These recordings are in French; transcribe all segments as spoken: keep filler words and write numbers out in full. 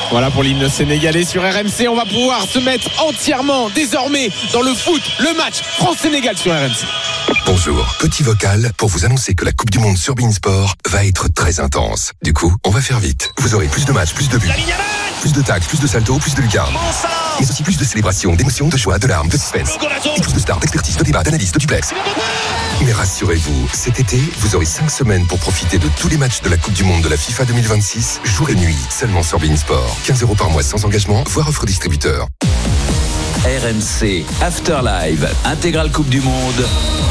Voilà pour l'hymne sénégalais sur R M C. On va pouvoir se mettre entièrement désormais dans le foot, le match France-Sénégal sur R M C. Bonjour, petit vocal pour vous annoncer que la Coupe du Monde sur beIN Sport va être très intense. Du coup, on va faire vite. Vous aurez plus de matchs, plus de buts, plus de tacs, plus de saltos, plus de lucarnes. Mais aussi plus de célébrations, d'émotions, de joie, de larmes, de suspense. Et plus de stars, d'expertise, de débats, d'analyse, de duplex. Mais rassurez-vous, cet été, vous aurez cinq semaines pour profiter de tous les matchs de la Coupe du Monde de la FIFA deux mille vingt-six, jour et nuit, seulement sur beIN Sport. quinze euros par mois sans engagement, voire offre distributeur. R M C After Live, intégrale Coupe du Monde.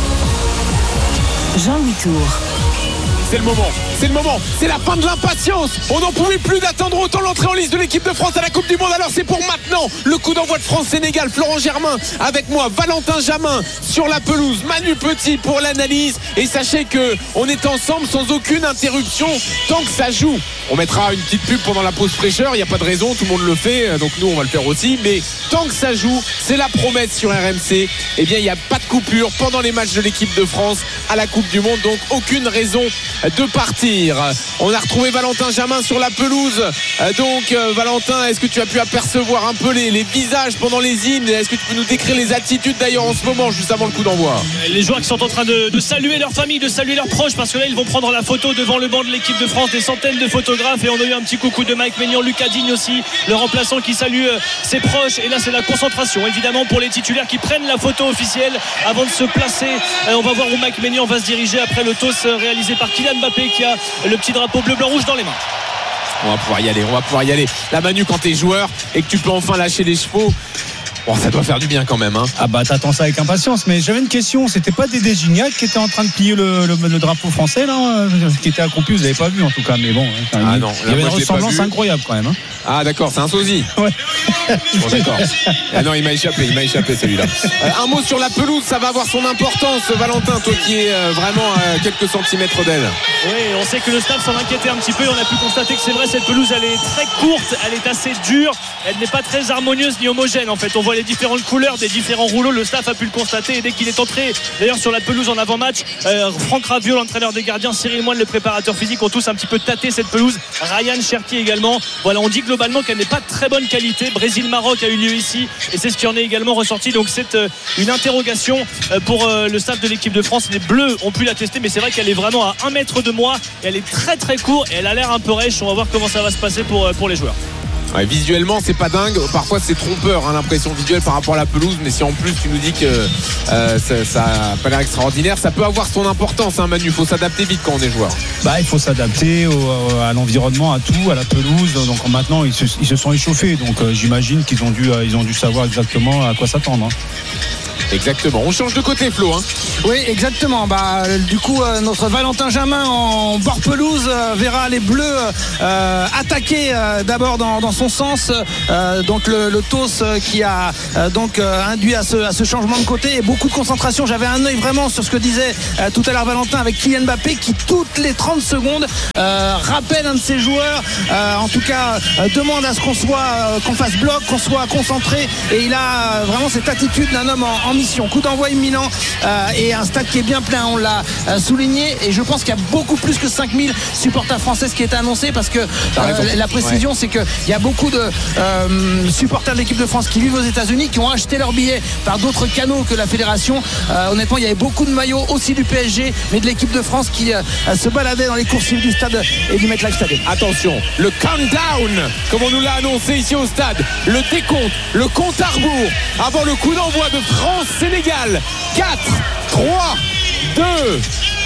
Jean-Louis Tour. C'est le moment, c'est le moment, c'est la fin de l'impatience. On n'en pouvait plus d'attendre autant l'entrée en liste de l'équipe de France à la Coupe du Monde. Alors c'est pour maintenant le coup d'envoi de France-Sénégal. Florent Germain avec moi, Valentin Jamin sur la pelouse, Manu Petit pour l'analyse. Et sachez qu'on est ensemble sans aucune interruption tant que ça joue. On mettra une petite pub pendant la pause fraîcheur, il n'y a pas de raison, tout le monde le fait, donc nous on va le faire aussi. Mais tant que ça joue, c'est la promesse sur R M C. Eh bien il n'y a pas de coupure pendant les matchs de l'équipe de France à la Coupe du Monde. Donc aucune raison de partir. On a retrouvé Valentin Jamin sur la pelouse. Donc Valentin, est-ce que tu as pu apercevoir un peu les, les visages pendant les hymnes? Est-ce que tu peux nous décrire les attitudes d'ailleurs en ce moment, juste avant le coup d'envoi? Les joueurs qui sont en train de, de saluer leur famille, de saluer leurs proches, parce que là ils vont prendre la photo devant le banc de l'équipe de France, des centaines de photographes, et on a eu un petit coucou de Mike Maignan, Lucas Digne aussi, le remplaçant qui salue ses proches. Et là c'est la concentration évidemment pour les titulaires qui prennent la photo officielle avant de se placer. On va voir où Mike Maignan va se diriger après le toss réalisé par Kylian Mbappé qui a le petit drapeau bleu blanc rouge dans les mains. On va pouvoir y aller, on va pouvoir y aller. La Manu, quand t'es joueur et que tu peux enfin lâcher les chevaux, bon, ça doit faire du bien quand même hein. Ah bah t'attends ça avec impatience. Mais j'avais une question, c'était pas Dédé Gignac qui était en train de plier le, le, le drapeau français là, qui était accroupi? Vous l'avez pas vu en tout cas, mais bon hein, ah il, non, il y avait une ressemblance incroyable quand même hein. Ah d'accord, c'est un sosie. Ouais. Bon d'accord. Ah non, il m'a échappé, il m'a échappé celui-là. Euh, un mot sur la pelouse, ça va avoir son importance, Valentin, toi qui es euh, vraiment à quelques centimètres d'elle. Oui, on sait que le staff s'en inquiétait un petit peu. On a pu constater que c'est vrai, cette pelouse elle est très courte, elle est assez dure, elle n'est pas très harmonieuse ni homogène en fait. On voit les différentes couleurs des différents rouleaux, le staff a pu le constater. Et dès qu'il est entré d'ailleurs sur la pelouse en avant-match, euh, Franck Raviot, l'entraîneur des gardiens, Cyril Moine, le préparateur physique, ont tous un petit peu tâté cette pelouse. Ryan Cherki également. Voilà, on dit globalement qu'elle n'est pas de très bonne qualité. Brésil-Maroc a eu lieu ici et c'est ce qui en est également ressorti. Donc c'est euh, une interrogation euh, pour euh, le staff de l'équipe de France. Les Bleus ont pu la tester, mais c'est vrai qu'elle est vraiment à un mètre de moi et elle est très très courte et elle a l'air un peu rêche. On va voir comment ça va se passer pour, euh, pour les joueurs. Ouais, visuellement c'est pas dingue, parfois c'est trompeur hein, l'impression visuelle par rapport à la pelouse, mais si en plus tu nous dis que euh, ça, ça a pas l'air extraordinaire, ça peut avoir son importance hein, Manu, il faut s'adapter vite quand on est joueur. Bah il faut s'adapter au, à l'environnement, à tout, à la pelouse. Donc maintenant ils se, ils se sont échauffés, donc euh, j'imagine qu'ils ont dû, euh, ils ont dû savoir exactement à quoi s'attendre hein. Exactement, on change de côté Flo hein. Oui exactement, bah, du coup euh, notre Valentin Jamin en bord pelouse euh, verra les Bleus euh, attaquer euh, d'abord dans, dans son sens euh, donc le, le toss euh, qui a euh, donc euh, induit à ce, à ce changement de côté et beaucoup de concentration. J'avais un œil vraiment sur ce que disait euh, tout à l'heure Valentin avec Kylian Mbappé qui toutes les trente secondes euh, rappelle un de ses joueurs euh, en tout cas euh, demande à ce qu'on soit euh, qu'on fasse bloc, qu'on soit concentré, et il a euh, vraiment cette attitude d'un homme en, en mission. Coup d'envoi imminent euh, et un stade qui est bien plein, on l'a euh, souligné, et je pense qu'il y a beaucoup plus que cinq mille supporters français qui est annoncé, parce que euh, la précision ouais. c'est qu'il y a beaucoup de euh, supporters de l'équipe de France qui vivent aux États-Unis, qui ont acheté leurs billets par d'autres canaux que la fédération. Euh, honnêtement il y avait beaucoup de maillots aussi du P S G mais de l'équipe de France qui euh, se baladaient dans les coursives du stade et du MetLife Stadium. Attention, le countdown comme on nous l'a annoncé ici au stade, le décompte, le compte à rebours avant le coup d'envoi de France-Sénégal. Quatre, trois, deux,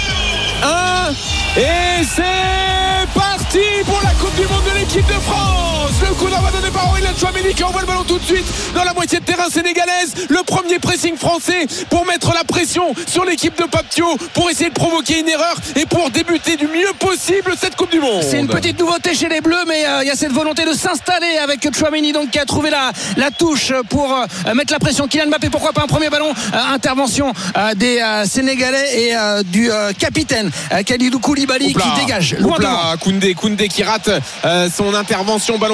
un, et c'est parti pour la Coupe du Monde de l'équipe de France. Le coup d'envoi donné par Aurélien Tchouaméni qui envoie le ballon tout de suite dans la moitié de terrain sénégalaise. Le premier pressing français pour mettre la pression sur l'équipe de Paptio, pour essayer de provoquer une erreur et pour débuter du mieux possible cette Coupe du Monde. C'est une petite nouveauté chez les Bleus, mais il euh, y a cette volonté de s'installer avec Tchouaméni, donc qui a trouvé la, la touche pour euh, mettre la pression. Kylian Mbappé, pourquoi pas un premier ballon, euh, intervention euh, des euh, Sénégalais et euh, du euh, capitaine euh, Kalidou Koulibaly qui dégage loin devant. Koundé, Koundé qui rate euh, son intervention, ballon rendu à sa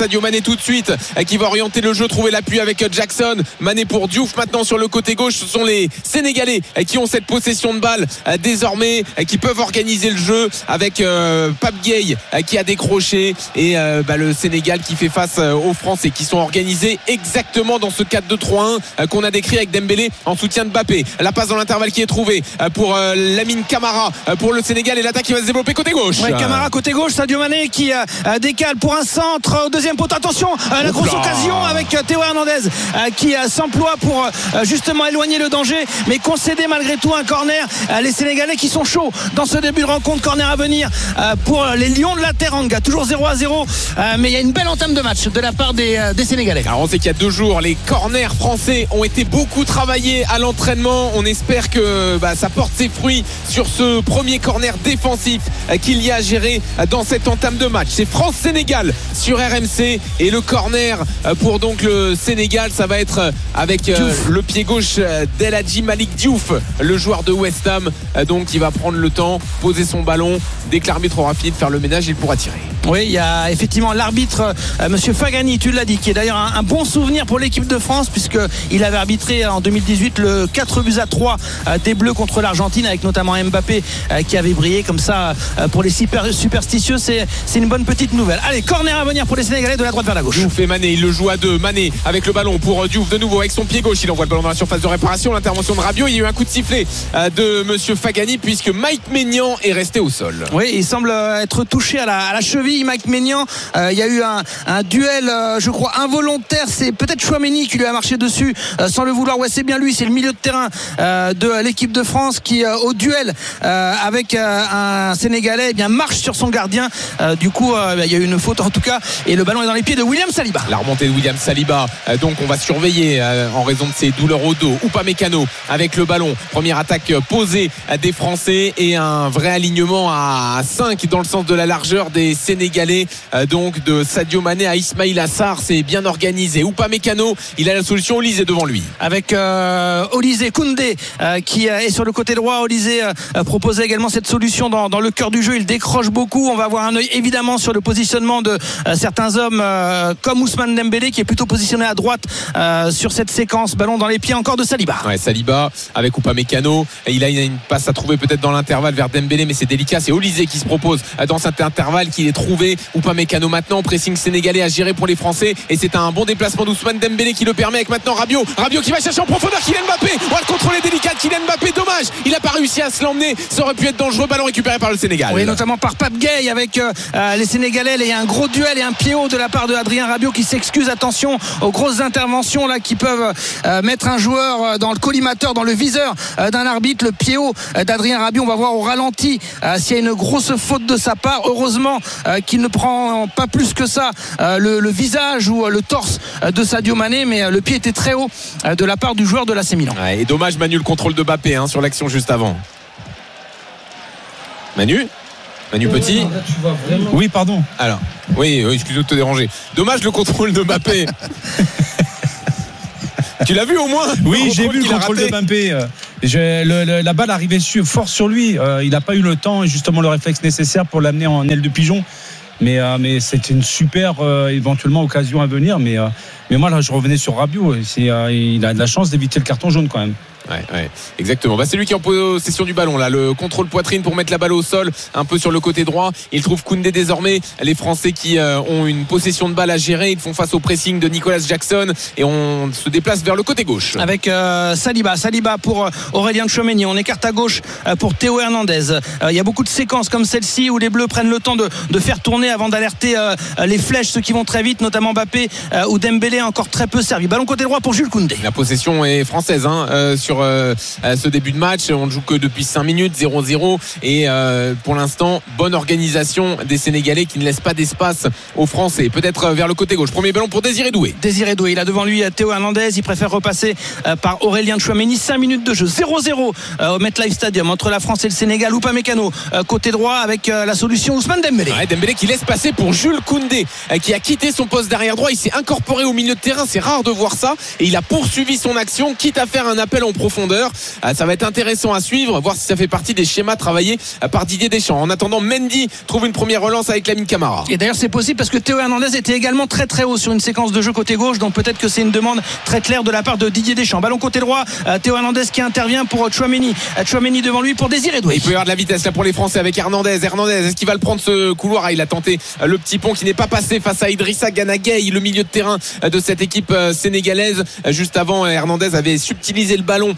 Sadio Mané tout de suite qui va orienter le jeu, trouver l'appui avec Jackson. Mané pour Diouf maintenant sur le côté gauche. Ce sont les Sénégalais qui ont cette possession de balle désormais, qui peuvent organiser le jeu avec euh, Pape Gueye qui a décroché et euh, bah, le Sénégal qui fait face aux Français qui sont organisés exactement dans ce quatre deux trois un qu'on a décrit avec Dembélé en soutien de Mbappé. La passe dans l'intervalle qui est trouvée pour euh, Lamine Camara pour le Sénégal et l'attaque qui va se développer côté gauche. Ouais, Camara côté gauche, Sadio Mané qui euh, décale pour un centre au deuxième poteau. Attention, euh, la grosse occasion avec euh, Théo Hernandez euh, qui euh, s'emploie pour euh, justement éloigner le danger, mais concéder malgré tout un corner. Euh, les Sénégalais qui sont chauds dans ce début de rencontre. Corner à venir euh, pour les Lions de la Teranga. Toujours zéro à zéro, euh, mais il y a une belle entame de match de la part des, euh, des Sénégalais. Alors on sait qu'il y a deux jours, les corners français ont été beaucoup travaillés à l'entraînement. On espère que bah, ça porte ses fruits sur ce premier corner défensif euh, qu'il y a à gérer euh, dans cette entame de match. C'est France-Sénégal sur R M C et le corner euh, pour donc le Sénégal, ça va être euh, avec euh, le pied gauche euh, d'El Hadji Malick Diouf, le joueur de West Ham, euh, donc qui va prendre le temps, poser son ballon. Dès que l'arbitre aura fini de faire le ménage, il pourra tirer. Oui, il y a effectivement l'arbitre euh, Monsieur Fagani, tu l'as dit, qui est d'ailleurs un, un bon souvenir pour l'équipe de France, puisqu'il avait arbitré en deux mille dix-huit le quatre buts à trois euh, des Bleus contre l'Argentine, avec notamment Mbappé euh, qui avait brillé comme ça. Euh, pour les super, superstitieux, c'est, c'est une bonne petite nouvelle. Allez, corner à venir pour les Sénégalais de la droite vers la gauche. Diouf et Mané, il le joue à deux. Mané avec le ballon pour Diouf de nouveau avec son pied gauche. Il envoie le ballon dans la surface de réparation. L'intervention de Rabiot. Il y a eu un coup de sifflet euh, de Monsieur Fagani puisque Mike Maignan est resté au sol. Oui, il semble être touché à la, à la cheville. Mike Maignan, euh, il y a eu un, un duel, euh, je crois, involontaire. C'est peut-être Chouameni qui lui a marché dessus euh, sans le vouloir. Ouais, c'est bien lui. C'est le milieu de terrain euh, de l'équipe de France qui, euh, au duel euh, avec euh, un Sénégalais, eh bien marche sur son gardien. Euh, du coup, euh, il y a eu une faute en tout cas. Et le ballon est dans les pieds de William Saliba. La remontée de William Saliba. Euh, donc, on va surveiller euh, en raison de ses douleurs au dos. Upamecano avec le ballon. Première attaque posée des Français et un vrai alignement à cinq dans le sens de la largeur des Sénégalais. Euh, donc, de Sadio Mané à Ismaïla Sarr, c'est bien organisé. Upamecano, il a la solution. Olysée devant lui. Avec euh, Olysée Koundé euh, qui est sur le côté droit. Olysée euh, proposait également cette solution dans, dans le cœur du jeu. Il décroche beaucoup. On va avoir un œil évidemment sur le positionnement de euh, certains hommes euh, comme Ousmane Dembélé qui est plutôt positionné à droite euh, sur cette séquence. Ballon dans les pieds encore de Saliba. Ouais, Saliba avec Upamecano. Il a une passe à trouver peut-être dans l'intervalle vers Dembélé, mais c'est délicat. C'est Olysée qui se propose dans cet intervalle qu'il est trouvé. Upamecano maintenant, pressing sénégalais à gérer pour les Français et c'est un bon déplacement d'Ousmane Dembélé qui le permet avec maintenant Rabiot. Rabiot qui va chercher en profondeur Kylian Mbappé. On va le contrôler délicat Kylian Mbappé. Dommage, il n'a pas réussi à se l'emmener. Ça aurait pu être dangereux. Ballon récupéré par le Sénégal. Oui, notamment par Pape Gueye avec euh, les Sénégalais. Il y a un gros duel et un pied haut de la part de Adrien Rabiot qui s'excuse. Attention aux grosses interventions là qui peuvent euh, mettre un joueur dans le collimateur, dans le viseur euh, d'un arbitre. Le pied haut euh, d'Adrien Rabiot, on va voir au ralenti euh, s'il y a une grosse faute de sa part. Heureusement euh, qu'il ne prend pas plus que ça euh, le, le visage ou euh, le torse euh, de Sadio Mané, mais euh, le pied était très haut euh, de la part du joueur de l'A C Milan. Ouais, et dommage Manu, le contrôle de Mbappé hein, sur l'action juste avant. Manu Manu Petit. Oui, pardon. Alors, oui, oui excuse-moi de te déranger. Dommage le contrôle de Mbappé. Tu l'as vu au moins? Oui, j'ai vu le contrôle de Mbappé. Je, le, le, la balle arrivait sur, fort sur lui. Euh, il n'a pas eu le temps et justement le réflexe nécessaire pour l'amener en aile de pigeon. Mais, euh, mais c'était une super euh, éventuellement occasion à venir. Mais, euh, mais moi, là, je revenais sur Rabiot. C'est, euh, il a de la chance d'éviter le carton jaune quand même. Ouais, ouais, exactement. Bah, c'est lui qui est en possession du ballon là. Le contrôle poitrine pour mettre la balle au sol, un peu sur le côté droit. Il trouve Koundé désormais. Les Français qui euh, ont une possession de balle à gérer. Ils font face au pressing de Nicolas Jackson et on se déplace vers le côté gauche. Avec euh, Saliba, Saliba pour euh, Aurélien Tchouameni. On écarte à gauche euh, pour Théo Hernandez. Il euh, y a beaucoup de séquences comme celle-ci où les Bleus prennent le temps de, de faire tourner avant d'alerter euh, les flèches, ceux qui vont très vite, notamment Mbappé euh, ou Dembélé encore très peu servi. Ballon côté droit pour Jules Koundé. La possession est française hein, euh, sur Euh, ce début de match. On ne joue que depuis cinq minutes, zéro zéro et euh, pour l'instant bonne organisation des Sénégalais qui ne laissent pas d'espace aux Français. Peut-être vers le côté gauche. Premier ballon pour Désiré Doué. Désiré Doué, il a devant lui Théo Hernandez. Il préfère repasser euh, par Aurélien Tchouameni. cinq minutes de jeu, zéro zéro euh, au MetLife Stadium entre la France et le Sénégal. Upamecano euh, côté droit avec euh, la solution Ousmane Dembélé. Ouais, Dembélé qui laisse passer pour Jules Koundé euh, qui a quitté son poste d'arrière droit. Il s'est incorporé au milieu de terrain, c'est rare de voir ça et il a poursuivi son action quitte à faire un appel en profondeur profondeur. Ça va être intéressant à suivre, voir si ça fait partie des schémas travaillés par Didier Deschamps. En attendant, Mendy trouve une première relance avec Lamine Camara. Et d'ailleurs c'est possible parce que Théo Hernandez était également très très haut sur une séquence de jeu côté gauche, donc peut-être que c'est une demande très claire de la part de Didier Deschamps. Ballon côté droit, Théo Hernandez qui intervient pour Tchouaméni. Tchouaméni devant lui pour Désiré Doué. Il peut y avoir de la vitesse là pour les Français avec Hernandez. Hernandez, est-ce qu'il va le prendre ce couloir? Ah, il a tenté le petit pont qui n'est pas passé face à Idrissa Gana Gueye, le milieu de terrain de cette équipe sénégalaise. Juste avant, Hernandez avait subtilisé le ballon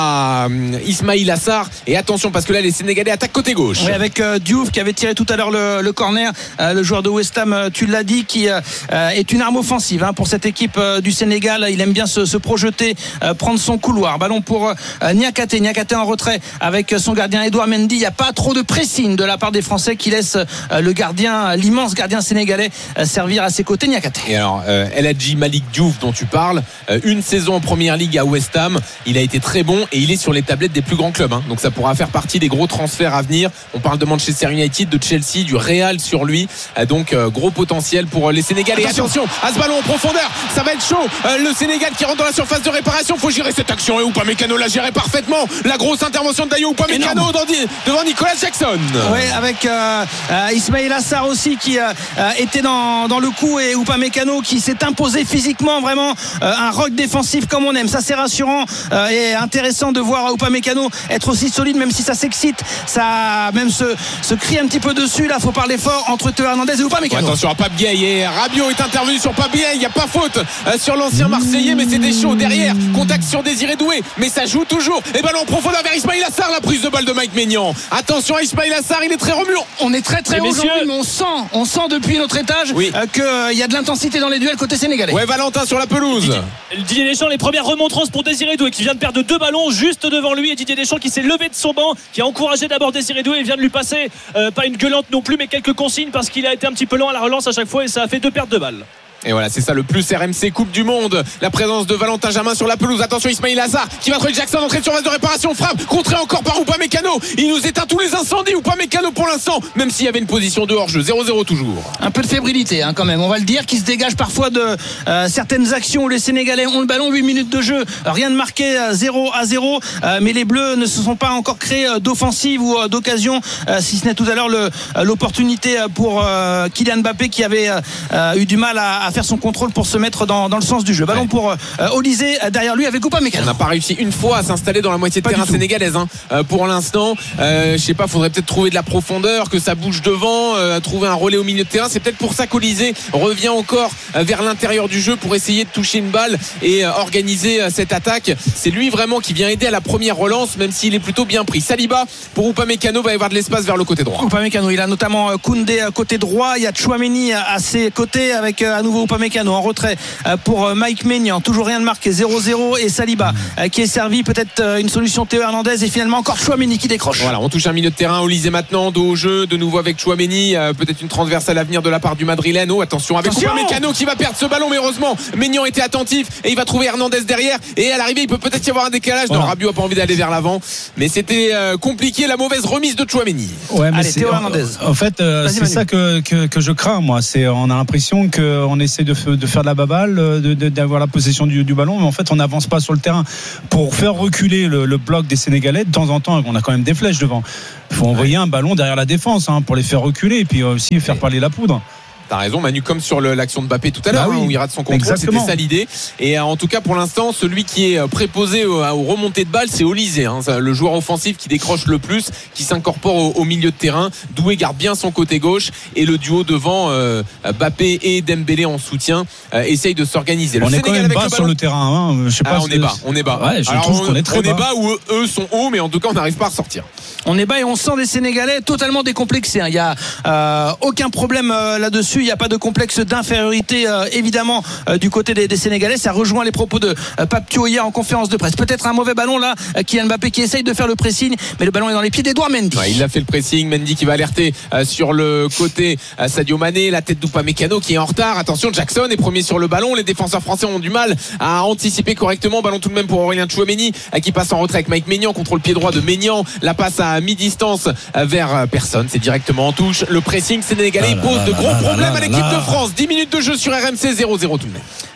à Ismaïl Assar. Et attention parce que là les Sénégalais attaquent côté gauche. Oui, avec euh, Diouf qui avait tiré tout à l'heure le, le corner, euh, le joueur de West Ham, euh, tu l'as dit, qui euh, est une arme offensive hein, pour cette équipe euh, du Sénégal. Il aime bien se, se projeter, euh, prendre son couloir. Ballon pour euh, Niakhaté. Niakhaté en retrait avec son gardien Edouard Mendy. Il n'y a pas trop de pressing de la part des Français qui laissent euh, le gardien, l'immense gardien sénégalais euh, servir à ses côtés, Niakhaté. Et alors euh, El Hadji Malick Diouf dont tu parles, euh, une saison en Première Ligue à West Ham, il a été très bon et il est sur les tablettes des plus grands clubs hein. Donc ça pourra faire partie des gros transferts à venir. On parle de Manchester United, de Chelsea, du Real sur lui, euh, donc euh, gros potentiel pour les Sénégalais. Attention, attention à ce ballon en profondeur, ça va être chaud. euh, le Sénégal qui rentre dans la surface de réparation, faut gérer cette action et Upamecano l'a géré parfaitement. La grosse intervention de Dayo Upamecano devant Nicolas Jackson. Oui, avec euh, euh, Ismaïl Assar aussi qui euh, était dans, dans le coup et Upamecano qui s'est imposé physiquement, vraiment euh, un rock défensif comme on aime. Ça c'est rassurant euh, et intéressant de voir Upamecano être aussi solide, même si ça s'excite, ça même se, se crie un petit peu dessus. Là faut parler fort entre Théo Hernandez et Upamecano. Attention à Pape Gueye, et Rabiot est intervenu sur Pape Gueye. Il n'y a pas faute euh, sur l'ancien Marseillais, mais c'était chaud derrière. Contact sur Désiré Doué, mais ça joue toujours. Et ballon en profondeur vers Ismaïl Assar, la prise de balle de Mike Maignan. Attention à Ismaïl Assar, il est très remuant. On est très très haut aujourd'hui, mais on sent, on sent depuis notre étage oui. euh, qu'il euh, y a de l'intensité dans les duels côté sénégalais. Ouais, Valentin sur la pelouse. Didier, Didier Deschamps, les premières remontrances pour Désiré Doué qui vient de perdre deux ballons juste devant lui, et Didier Deschamps qui s'est levé de son banc, qui a encouragé d'abord Désiré Doué et vient de lui passer euh, pas une gueulante non plus, mais quelques consignes parce qu'il a été un petit peu lent à la relance à chaque fois et ça a fait deux pertes de balles. Et voilà, c'est ça le plus R M C Coupe du Monde. La présence de Valentin Jamin sur la pelouse. Attention, Ismaïl Assar qui va trouver Jackson, entrée de surface de réparation, frappe, contré encore par Upamecano. Il nous éteint tous les incendies, Upamecano pour l'instant, même s'il y avait une position de hors-jeu. zéro zéro toujours. Un peu de fébrilité hein, quand même, on va le dire, qui se dégage parfois de euh, certaines actions où les Sénégalais ont le ballon. Huit minutes de jeu, rien de marqué, euh, zéro à zéro, euh, mais les Bleus ne se sont pas encore créés euh, d'offensive ou euh, d'occasion, euh, si ce n'est tout à l'heure le, euh, l'opportunité pour euh, Kylian Mbappé qui avait euh, eu du mal à, à faire son contrôle pour se mettre dans, dans le sens du jeu. Ballon ouais. pour euh, Olysée derrière lui avec Upamecano. On n'a pas réussi une fois à s'installer dans la moitié de pas terrain sénégalaise hein. euh, pour l'instant. Euh, je sais pas, faudrait peut-être trouver de la profondeur, que ça bouge devant, euh, trouver un relais au milieu de terrain. C'est peut-être pour ça qu'Olysée revient encore euh, vers l'intérieur du jeu pour essayer de toucher une balle et euh, organiser euh, cette attaque. C'est lui vraiment qui vient aider à la première relance, même s'il est plutôt bien pris. Saliba pour Upamecano, va y avoir de l'espace vers le côté droit. Upamecano, il a notamment Koundé côté droit, il y a Tchouaméni à ses côtés avec à nouveau Upamecano en retrait pour Mike Maignan, toujours rien de marqué, zéro zéro, et Saliba qui est servi, peut-être une solution Théo Hernandez, et finalement encore Tchouaméni qui décroche. Voilà, on touche un milieu de terrain, Olysée maintenant, dos au jeu, de nouveau avec Tchouaméni, peut-être une transversale à venir de la part du Madrilène. Oh, attention avec Upamecano qui va perdre ce ballon, mais heureusement Maignan était attentif et il va trouver Hernandez derrière, et à l'arrivée il peut peut-être y avoir un décalage. Voilà. Non, Rabiot a pas envie d'aller vers l'avant, mais c'était compliqué, la mauvaise remise de Tchouaméni. Ouais, mais Allez, Théo Hernandez. En, en fait, euh, c'est Manu. ça que, que, que je crains, moi. C'est, on a l'impression qu'on essaie de, de faire de la baballe, de, de, d'avoir la possession du, du ballon, mais en fait on n'avance pas sur le terrain. Pour faire reculer le, le bloc des Sénégalais, de temps en temps on a quand même des flèches devant, il faut envoyer un ballon derrière la défense hein, pour les faire reculer et puis aussi faire parler la poudre. T'as raison Manu, comme sur le, l'action de Mbappé tout à l'heure, bah oui, hein, où il rate son contrôle. Exactement. C'était ça l'idée. Et en tout cas pour l'instant, celui qui est préposé aux, aux remontées de balles, c'est Olysée hein, le joueur offensif qui décroche le plus, qui s'incorpore au, au milieu de terrain. Doué garde bien son côté gauche, et le duo devant euh, Mbappé et Dembélé en soutien euh, essaye de s'organiser. Le on Sénégal est quand même bas le sur le terrain hein. Je sais pas. Ah, on est bas, on est bas. Ouais, je Alors, trouve on, qu'on est très on bas. est bas où eux, eux sont hauts, mais en tout cas on n'arrive pas à ressortir. On est bas et on sent des Sénégalais totalement décomplexés. Il n'y a euh, aucun problème euh, là-dessus. Il n'y a pas de complexe d'infériorité euh, évidemment euh, du côté des, des Sénégalais. Ça rejoint les propos de euh, Pape Thio hier en conférence de presse. Peut-être un mauvais ballon là, euh, Kylian Mbappé qui essaye de faire le pressing, mais le ballon est dans les pieds d'Edouard Mendy. Ouais, il a fait le pressing. Mendy qui va alerter euh, sur le côté euh, Sadio Mané, la tête d'Upamecano qui est en retard. Attention, Jackson est premier sur le ballon. Les défenseurs français ont du mal à anticiper correctement. Ballon tout de même pour Aurélien Tchouaméni euh, qui passe en retrait avec Mike Maignan, contre le pied droit de Maignan. La passe à mi-distance euh, vers euh, personne. C'est directement en touche. Le pressing sénégalais ah là pose là de là gros là problèmes là à l'équipe là. de France. dix minutes de jeu sur R M C, zéro zéro tout de même.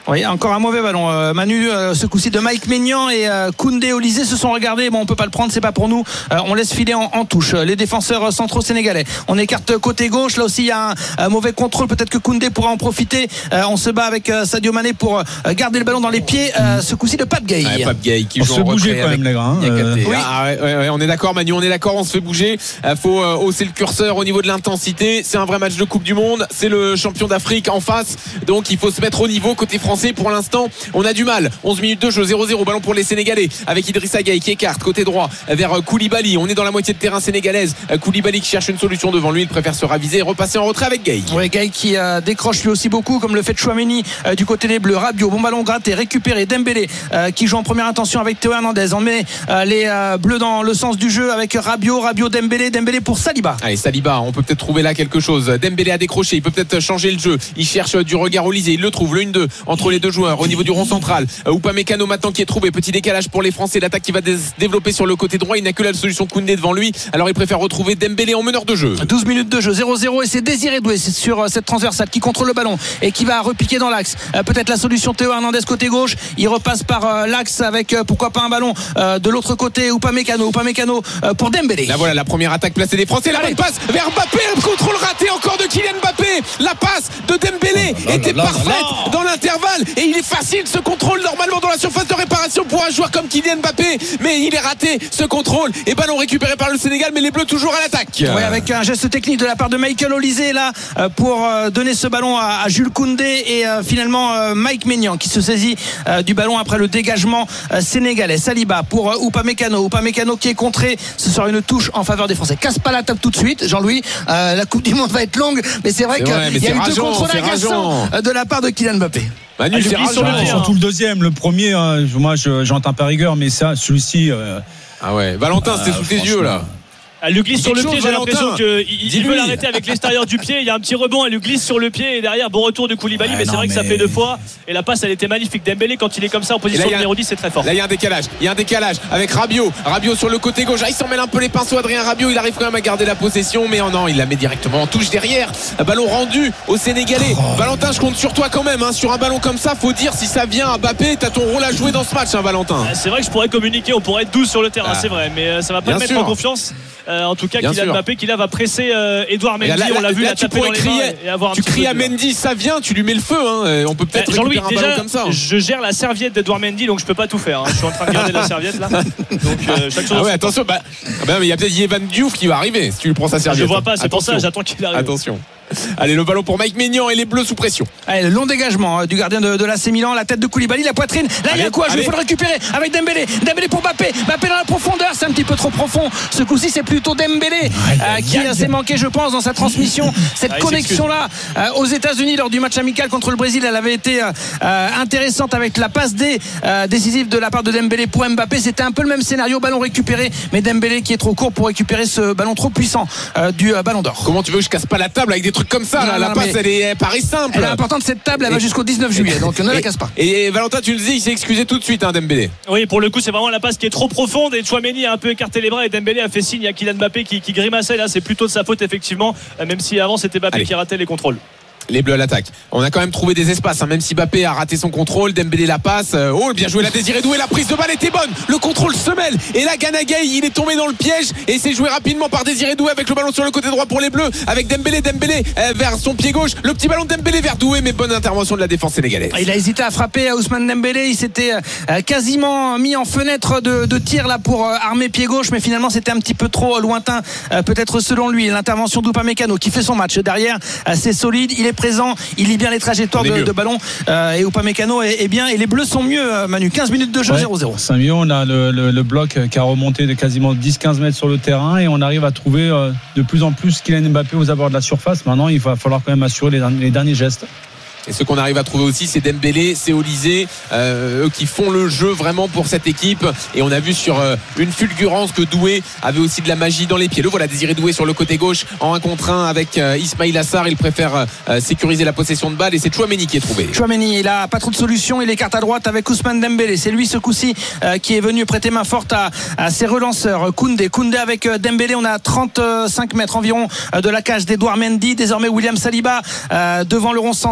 Oui, encore un mauvais ballon. Euh, Manu, euh, ce coup-ci de Mike Maignan et euh, Koundé Olysée se sont regardés. Bon, on peut pas le prendre, c'est pas pour nous. Euh, on laisse filer en, en touche. Les défenseurs centraux sénégalais. On écarte côté gauche. Là aussi, il y a un, un mauvais contrôle. Peut-être que Koundé pourra en profiter. Euh, on se bat avec euh, Sadio Mané pour euh, garder le ballon dans les pieds. Euh, ce coup-ci de Pape Gueye. Ouais, Pape Gueye qui on joue se en bouger retrait quand avec même, les gars. Hein, euh... oui. ah, ouais, ouais, ouais, on est d'accord, Manu. On est d'accord. On se fait bouger. Euh, faut euh, hausser le curseur au niveau de l'intensité. C'est un vrai match de Coupe du Monde. C'est le champion d'Afrique en face. Donc, il faut se mettre au niveau côté français. Pour l'instant, on a du mal. onze minutes de jeu, zéro zéro. Ballon pour les Sénégalais avec Idrissa Gueye qui écarte côté droit vers Koulibaly. On est dans la moitié de terrain sénégalaise. Koulibaly qui cherche une solution devant lui. Il préfère se raviser et repasser en retrait avec Gueye. Oui, Gueye qui euh, décroche lui aussi beaucoup, comme le fait Chouameni euh, du côté des Bleus. Rabiot, bon ballon gratté, récupéré. Dembélé euh, qui joue en première intention avec Théo Hernandez. On met euh, les euh, Bleus dans le sens du jeu avec Rabiot, Rabiot, Dembélé, Dembélé pour Saliba. Allez, Saliba, on peut peut-être trouver là quelque chose. Dembélé a décroché, il peut peut-être changer le jeu. Il cherche du regard Olysée, il le trouve, le un deux entre les deux joueurs au niveau du rond central. Upamecano maintenant qui est trouvé, petit décalage pour les Français, l'attaque qui va dé- développer sur le côté droit. Il n'a que la solution Koundé devant lui, alors il préfère retrouver Dembélé en meneur de jeu. douze minutes de jeu, zéro zéro, et c'est Désiré Doué c'est sur euh, cette transversale qui contrôle le ballon et qui va repiquer dans l'axe. Euh, peut-être la solution Théo Hernandez côté gauche, il repasse par euh, l'axe avec euh, pourquoi pas un ballon euh, de l'autre côté. Upamecano, Upamecano euh, pour Dembélé. Là voilà la première attaque placée des Français, la bonne passe vers Mbappé, le contrôle raté encore de Kylian Mbappé. La passe de Dembélé là, était là, là, parfaite là. dans l'intervalle et il est facile ce contrôle normalement dans la surface de réparation pour un joueur comme Kylian Mbappé, mais il est raté ce contrôle et ballon récupéré par le Sénégal, mais les Bleus toujours à l'attaque. Ouais, avec un geste technique de la part de Michael Olysée là euh, pour euh, donner ce ballon à, à Jules Koundé et euh, finalement euh, Mike Maignan qui se saisit euh, du ballon après le dégagement euh, sénégalais. Saliba pour euh, Upamecano, Upamecano qui est contré. Ce sera une touche en faveur des Français. Casse pas la table tout de suite, Jean-Louis. Euh, la Coupe du Monde va être longue, mais c'est vrai C'est qu'il vrai, mais y a c'est eu deux rageant, contrôles c'est agaçants rageant. euh, de la part de Kylian Mbappé. Manu, Ah, c'est lui, sur le rageant. pied, hein. Surtout le deuxième, le premier, hein, moi je, j'entends pas rigueur, mais ça, celui-ci. Euh, Ah ouais, Valentin, c'était euh, sous tes yeux là. Elle lui glisse sur le Quelque pied, chose, j'ai l'impression Valentin. qu'il il Dis-lui. veut l'arrêter avec l'extérieur du pied. Il y a un petit rebond, elle lui glisse sur le pied et derrière, bon retour de Koulibaly. Ouais, mais c'est non, vrai que ça mais- fait deux fois. Et la passe, elle était magnifique. Dembélé, quand il est comme ça en Et position là, il y a- numéro dix, c'est très fort. Là il y a un décalage, il y a un décalage avec Rabiot, Rabiot sur le côté gauche. Ah, il s'en mêle un peu les pinceaux, Adrien Rabiot, il arrive quand même à garder la possession, mais oh non, il la met directement en touche derrière. Un ballon rendu au Sénégalais. Valentin, je compte sur toi quand même, hein. Sur un ballon comme ça, faut dire si ça vient à Mbappé, t'as ton rôle à jouer dans ce match, hein, Valentin. Ah, C'est vrai que je pourrais communiquer, on pourrait être douze sur le terrain, Ah. c'est vrai, mais euh, ça va pas Bien le mettre sûr. en confiance. Euh, en tout cas, Bien Kylian sûr. Mbappé qui là va presser euh, Edouard Et Mendy, là, là, on l'a vu, là, la tu taper dans pourrais les mains crier, et avoir un tu petit cries peu à de dur. Mendy, ça vient, tu lui mets le feu, hein. On peut peut-être Eh, Jean-Louis, récupérer un ballon déjà, comme ça, hein. je gère la serviette d'Edouard Mendy, donc je peux pas tout faire. hein. Je suis en train de garder la serviette là. Donc euh, chaque chose. Ah en ouais, son temps. attention, bah, ah bah, mais il y a peut-être Yvan Diouf qui va arriver si tu lui prends sa Je serviette. vois pas, c'est pour ça, Attention. j'attends qu'il arrive. Attention. Allez, le ballon pour Mike Maignan et les Bleus sous pression. Allez, le long dégagement euh, du gardien de, de l'A C Milan, la tête de Koulibaly, la poitrine. Là, il y a Allez, quoi Je allez. faut le récupérer avec Dembélé. Dembélé pour Mbappé. Mbappé dans la profondeur, c'est un petit peu trop profond. Ce coup-ci, c'est plutôt Dembélé euh, qui euh, s'est manqué, je pense, dans sa transmission. Cette Ah, il connexion-là euh, aux États-Unis lors du match amical contre le Brésil, elle avait été euh, euh, intéressante avec la passe D euh, décisive de la part de Dembélé pour Mbappé. C'était un peu le même scénario, ballon récupéré, mais Dembélé qui est trop court pour récupérer ce ballon trop puissant euh, du euh, Ballon d'Or. Comment tu veux que je casse pas la table avec des trucs comme ça là? Non, La non, passe, mais- elle est elle paraît simple. Elle est importante cette table, elle va Et- jusqu'au dix-neuf juillet, donc ne la Et- casse pas. Et, et Valentin, tu le dis, il s'est excusé tout de suite, hein, Dembélé. Oui, pour le coup, c'est vraiment la passe qui est trop profonde et Chouameni a un peu écarté les bras et Dembélé a fait signe à Kylian Mbappé qui, qui grimaçait. Là, c'est plutôt de sa faute, effectivement, euh, même si avant c'était Mbappé Allez. qui ratait les contrôles. Les Bleus à l'attaque. On a quand même trouvé des espaces, hein, même si Mbappé a raté son contrôle. Dembélé la passe. Euh, Oh, bien joué la Désiré Doué. La prise de balle était bonne. Le contrôle se mêle. Et là, Gana Gueye, il est tombé dans le piège et c'est joué rapidement par Désiré Doué avec le ballon sur le côté droit pour les Bleus. Avec Dembélé, Dembélé euh, vers son pied gauche. Le petit ballon de Dembélé vers Doué, mais bonne intervention de la défense sénégalaise. Il a hésité à frapper à Ousmane Dembélé. Il s'était euh, quasiment mis en fenêtre de, de tir là pour euh, armer pied gauche, mais finalement c'était un petit peu trop lointain, euh, peut-être selon lui. L'intervention d'Upamecano qui fait son match derrière, euh, c'est solide. Il est présent, il lit bien les trajectoires On est de, mieux. de ballon euh, et Upamecano est, est bien. Et les Bleus sont mieux, euh, Manu. quinze minutes de jeu, ouais, zéro zéro. cinq millions, on a le, le, le bloc qui a remonté de quasiment dix quinze mètres sur le terrain et on arrive à trouver euh, de plus en plus Kylian Mbappé aux abords de la surface. Maintenant, il va falloir quand même assurer les, les derniers gestes. Et ce qu'on arrive à trouver aussi, c'est Dembélé, c'est Olysée, euh, eux qui font le jeu vraiment pour cette équipe. Et on a vu sur euh, une fulgurance que Doué avait aussi de la magie dans les pieds. Le voilà, Désiré Doué sur le côté gauche en un contre un avec euh, Ismaïl Assar. Il préfère euh, sécuriser la possession de balle et c'est Chouameni qui est trouvé. Chouameni, il a pas trop de solutions, il écarte à droite avec Ousmane Dembélé. C'est lui ce coup-ci euh, qui est venu prêter main forte à, à ses relanceurs. Koundé, Koundé avec euh, Dembélé, on a trente-cinq mètres environ euh, de la cage d'Edouard Mendy. Désormais William Saliba euh, devant le rond central et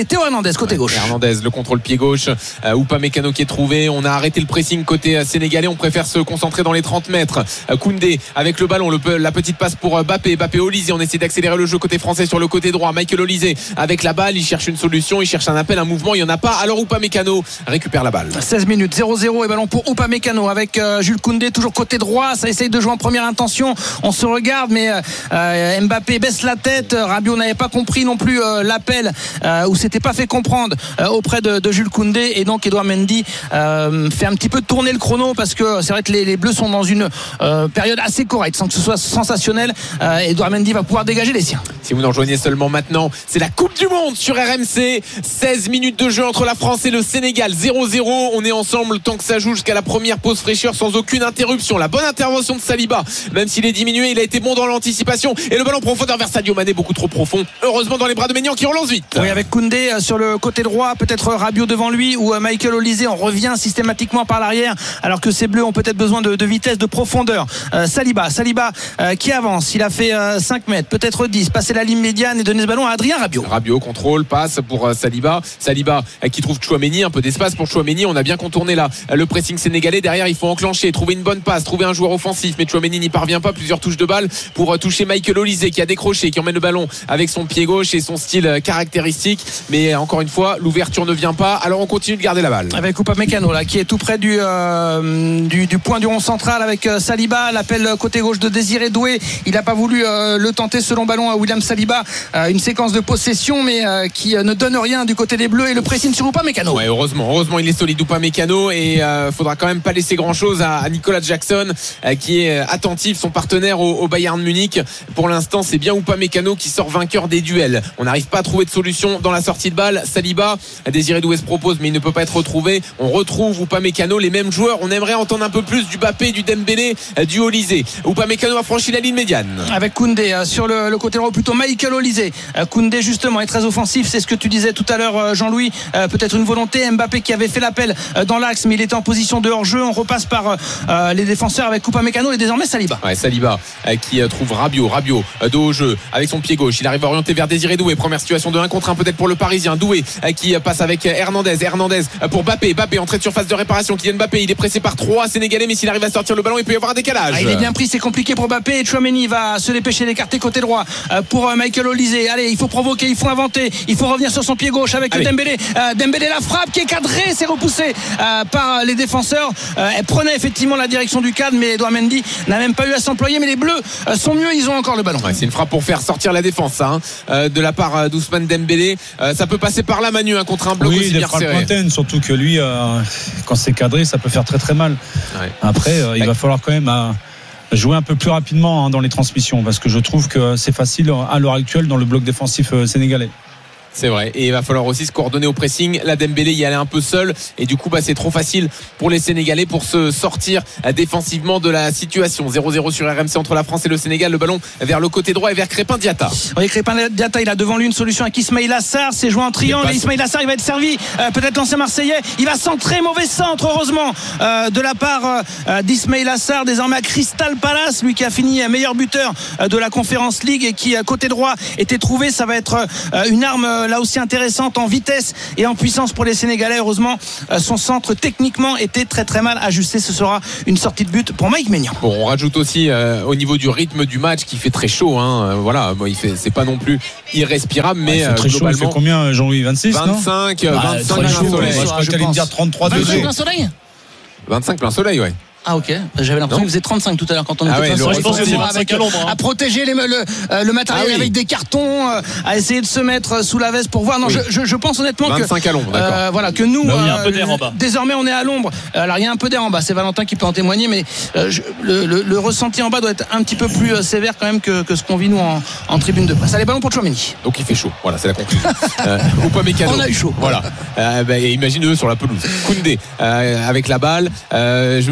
Théo Hernandez côté gauche. Hernandez, le contrôle pied gauche. Euh, Upamecano qui est trouvé. On a arrêté le pressing côté sénégalais. On préfère se concentrer dans les trente mètres. Euh, Koundé avec le ballon, le, la petite passe pour Mbappé. Mbappé Olysée. On essaie d'accélérer le jeu côté français sur le côté droit. Michael Olysée avec la balle. Il cherche une solution. Il cherche un appel, un mouvement. Il n'y en a pas. Alors Upamecano récupère la balle. seize minutes, zéro zéro et ballon pour Upamecano avec euh, Jules Koundé toujours côté droit. Ça essaye de jouer en première intention. On se regarde, mais euh, Mbappé baisse la tête. Rabiot n'avait pas compris non plus euh, l'appel euh, ou s'était pas fait comprendre euh, auprès de, de Jules Koundé, et donc Edouard Mendy euh, fait un petit peu tourner le chrono parce que c'est vrai que les, les Bleus sont dans une euh, période assez correcte sans que ce soit sensationnel. euh, Edouard Mendy va pouvoir dégager les siens. Si vous nous rejoignez seulement maintenant, c'est la Coupe du Monde sur R M C. seize minutes de jeu entre la France et le Sénégal, zéro zéro. On est ensemble tant que ça joue jusqu'à la première pause fraîcheur sans aucune interruption. La bonne intervention de Saliba, même s'il est diminué, il a été bon dans l'anticipation, et le ballon profondeur vers Sadio Mané, beaucoup trop profond, heureusement dans les bras de Maignan qui relance vite. Oui, avec Koundé sur le côté droit, peut-être Rabiot devant lui ou Michael Olysée. On revient systématiquement par l'arrière alors que ces Bleus ont peut-être besoin de, de vitesse, de profondeur. euh, Saliba, Saliba euh, qui avance, il a fait euh, cinq mètres, peut-être dix, passer la ligne médiane et donner ce ballon à Adrien Rabiot. Rabiot contrôle, passe pour euh, Saliba Saliba euh, qui trouve Chouameni, un peu d'espace pour Chouameni. On a bien contourné là euh, le pressing sénégalais. Derrière il faut enclencher, trouver une bonne passe, trouver un joueur offensif, mais Chouameni n'y parvient pas. Plusieurs touches de balle pour euh, toucher Michael Olysée qui a décroché, qui emmène le ballon avec son pied gauche et son style euh, caractéristique, mais euh, encore une fois l'ouverture ne vient pas, alors on continue de garder la balle avec Upamecano là qui est tout près du, euh, du, du point du rond central avec euh, Saliba. L'appel côté gauche de Désiré Doué, il n'a pas voulu euh, le tenter ce long ballon à William Saliba. euh, une séquence de possession mais euh, qui euh, ne donne rien du côté des Bleus, et le pressing sur Upamecano. Ouais, heureusement, heureusement il est solide Upamecano, et euh, faudra quand même pas laisser grand chose à, à Nicolas Jackson euh, qui est attentif, son partenaire au, au Bayern Munich. Pour l'instant c'est bien Upamecano qui sort vainqueur des duels. On n'arrive pas à trouver de solution dans la sortie de balle. Saliba, Désiré Doué se propose mais il ne peut pas être retrouvé. On retrouve Upamecano, les mêmes joueurs. On aimerait entendre un peu plus du Mbappé, du Dembélé, du Olysée. Upamecano a franchi la ligne médiane avec Koundé euh, sur le, le côté droit, plutôt Michael Olysée. euh, Koundé justement est très offensif, c'est ce que tu disais tout à l'heure, euh, Jean-Louis. euh, peut-être une volonté. Mbappé qui avait fait l'appel euh, dans l'axe mais il était en position de hors-jeu. On repasse par euh, les défenseurs avec Upamecano et désormais Saliba. Ouais, Saliba euh, qui euh, trouve Rabiot Rabiot euh, dos au jeu avec son pied gauche. Il arrive à orienter vers Désiré Doué. Première situation de un contre un peut-être pour le Parisien. Doué euh, qui euh, passe avec euh, Hernandez Hernandez euh, pour Mbappé. Mbappé entrée de surface de réparation. Kylian Mbappé, il est pressé par trois Sénégalais, mais s'il arrive à sortir le ballon il peut y avoir un décalage. Ah, il est bien pris, c'est compliqué pour Mbappé, et Chouameni va se dépêcher d'écarter côté droit euh, pour euh, Michael Olysée. Allez, il faut provoquer, il faut inventer, il faut revenir sur son pied gauche avec Allez. Dembélé. euh, Dembélé, la frappe qui est cadrée, c'est repoussé euh, par les défenseurs. euh, elle prenait effectivement la direction du cadre, mais Edouard Mendy n'a même pas eu à s'employer. Mais les Bleus euh, sont mieux, ils ont encore le ballon. Ouais, c'est une frappe pour faire sortir la défense ça, hein, euh, de la part euh, d'Ousmane Dembélé. euh, ça peut passer par là, Manu, hein, contre un bloc oui, aussi bien serré. Lointaine, surtout que lui euh, quand c'est cadré ça peut faire très très mal. Ouais. Après euh, il ouais. va falloir quand même euh, jouer un peu plus rapidement hein, dans les transmissions, parce que je trouve que c'est facile à l'heure actuelle dans le bloc défensif euh, sénégalais. C'est vrai, et il va falloir aussi se coordonner au pressing. La Dembélé y allait un peu seul, et du coup bah, c'est trop facile pour les Sénégalais pour se sortir défensivement de la situation. zéro zéro sur R M C entre la France et le Sénégal. Le ballon vers le côté droit et vers Crépin Diatta. Oui, Crépin Diatta, il a devant lui une solution avec Ismaïla Assar. C'est joué en triangle, Ismaïla Assar il va être servi, euh, peut-être l'ancien Marseillais, il va centrer, mauvais centre heureusement euh, de la part euh, d'Ismaïla Assar, désormais à Crystal Palace, lui qui a fini meilleur buteur euh, de la Conference League et qui côté droit était trouvé. Ça va être euh, une arme euh, là aussi intéressante en vitesse et en puissance pour les Sénégalais. Heureusement son centre techniquement était très très mal ajusté. Ce sera une sortie de but pour Mike Maignan. Bon, on rajoute aussi euh, au niveau du rythme du match qui fait très chaud, hein. Voilà, bon, il fait, c'est pas non plus irrespirable, mais ouais, il fait très euh, chaud. Il fait combien, Jean-Louis? vingt-six vingt-cinq, non vingt-cinq bah, plein chaud, soleil. Ouais, je crois que t'allais me dire trente-trois degrés. Plein soleil vingt-cinq plein soleil, ouais. Ah ok, j'avais l'impression qu'il faisait trente-cinq tout à l'heure quand on ah était ouais, sur je pense que c'est avec, à l'ombre, hein. à protéger les, le, euh, le matériel ah oui. avec des cartons, euh, à essayer de se mettre sous la veste pour voir. Non, oui. je, je, je pense honnêtement vingt-cinq que à l'ombre, d'accord. Euh, voilà, que nous, bah, il y a un peu d'air en bas. Désormais on est à l'ombre. Alors il y a un peu d'air en bas, c'est Valentin qui peut en témoigner, mais euh, je, le, le, le ressenti en bas doit être un petit peu plus euh, sévère quand même que, que ce qu'on vit nous en, en tribune de presse. Allez, ballon pour Chouameni. Donc il fait chaud, voilà, c'est la conclusion. euh, Upamecano. On a eu chaud. Voilà. Euh, bah, imagine eux sur la pelouse. Koundé euh, avec la balle. Euh, je me demande si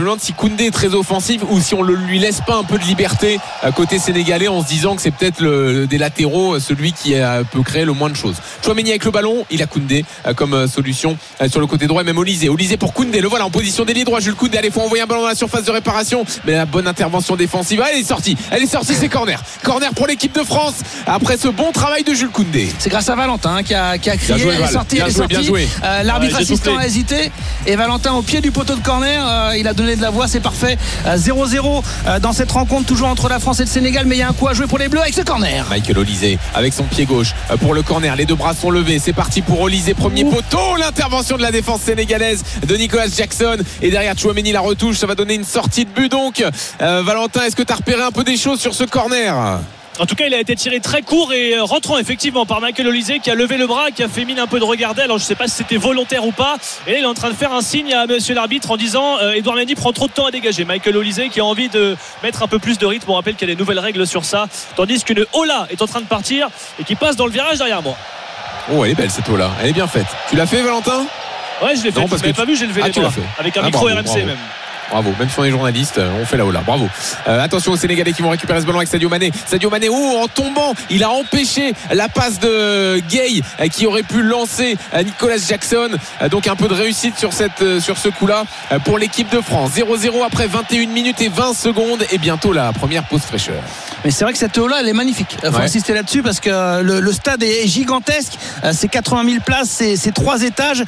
Koundé est très offensif ou si on ne lui laisse pas un peu de liberté côté sénégalais en se disant que c'est peut-être le, des latéraux celui qui peut créer le moins de choses. Tchouaméni avec le ballon, il a Koundé comme solution sur le côté droit et même Olysée. Olysée pour Koundé, le voilà en position d'ailier droit. Jules Koundé, allez, faut envoyer un ballon dans la surface de réparation, mais la bonne intervention défensive, elle est sortie, elle est sortie, c'est corner. Corner pour l'équipe de France après ce bon travail de Jules Koundé. C'est grâce à Valentin hein, qui, a, qui a crié, joué, elle est sortie, bien elle est joué, sortie. Bien joué. Euh, l'arbitre ouais, assistant a hésité et Valentin au pied du poteau de corner, euh, il a donné de la voix, c'est parfait. euh, zéro zéro euh, dans cette rencontre toujours entre la France et le Sénégal, mais il y a un coup à jouer pour les Bleus avec ce corner. Michael Olysée avec son pied gauche pour le corner, les deux bras sont levés, c'est parti pour Olysée, premier poteau, l'intervention de la défense sénégalaise de Nicolas Jackson et derrière Tchouaméni la retouche, ça va donner une sortie de but donc. euh, Valentin, est-ce que tu as repéré un peu des choses sur ce corner? En tout cas, il a été tiré très court et rentrant effectivement par Michael Olysée qui a levé le bras, qui a fait mine un peu de regarder. Alors je ne sais pas si c'était volontaire ou pas. Et là, il est en train de faire un signe à monsieur l'arbitre en disant euh, Edouard Mendy prend trop de temps à dégager. Michael Olysée qui a envie de mettre un peu plus de rythme. On rappelle qu'il y a des nouvelles règles sur ça. Tandis qu'une Ola est en train de partir et qui passe dans le virage derrière moi. Oh, elle est belle cette Ola, elle est bien faite. Tu l'as fait, Valentin? Ouais, je l'ai fait. Non, parce tu m'avais que pas tu... vu, j'ai levé ah, les bras avec un ah, micro bravo, R M C bravo. même. Bravo, même si on est journaliste, on fait la Ola, bravo. Euh, attention aux Sénégalais qui vont récupérer ce ballon avec Sadio Mané. Sadio Mané, oh, en tombant, il a empêché la passe de Gueye qui aurait pu lancer Nicolas Jackson. Donc un peu de réussite sur, cette, sur ce coup-là pour l'équipe de France. zéro zéro après vingt et une minutes et vingt secondes et bientôt la première pause fraîcheur. Mais c'est vrai que cette eau-là, elle est magnifique. Il faut ouais. insister là-dessus parce que le, le stade est gigantesque. C'est quatre-vingt mille places, c'est, c'est trois étages.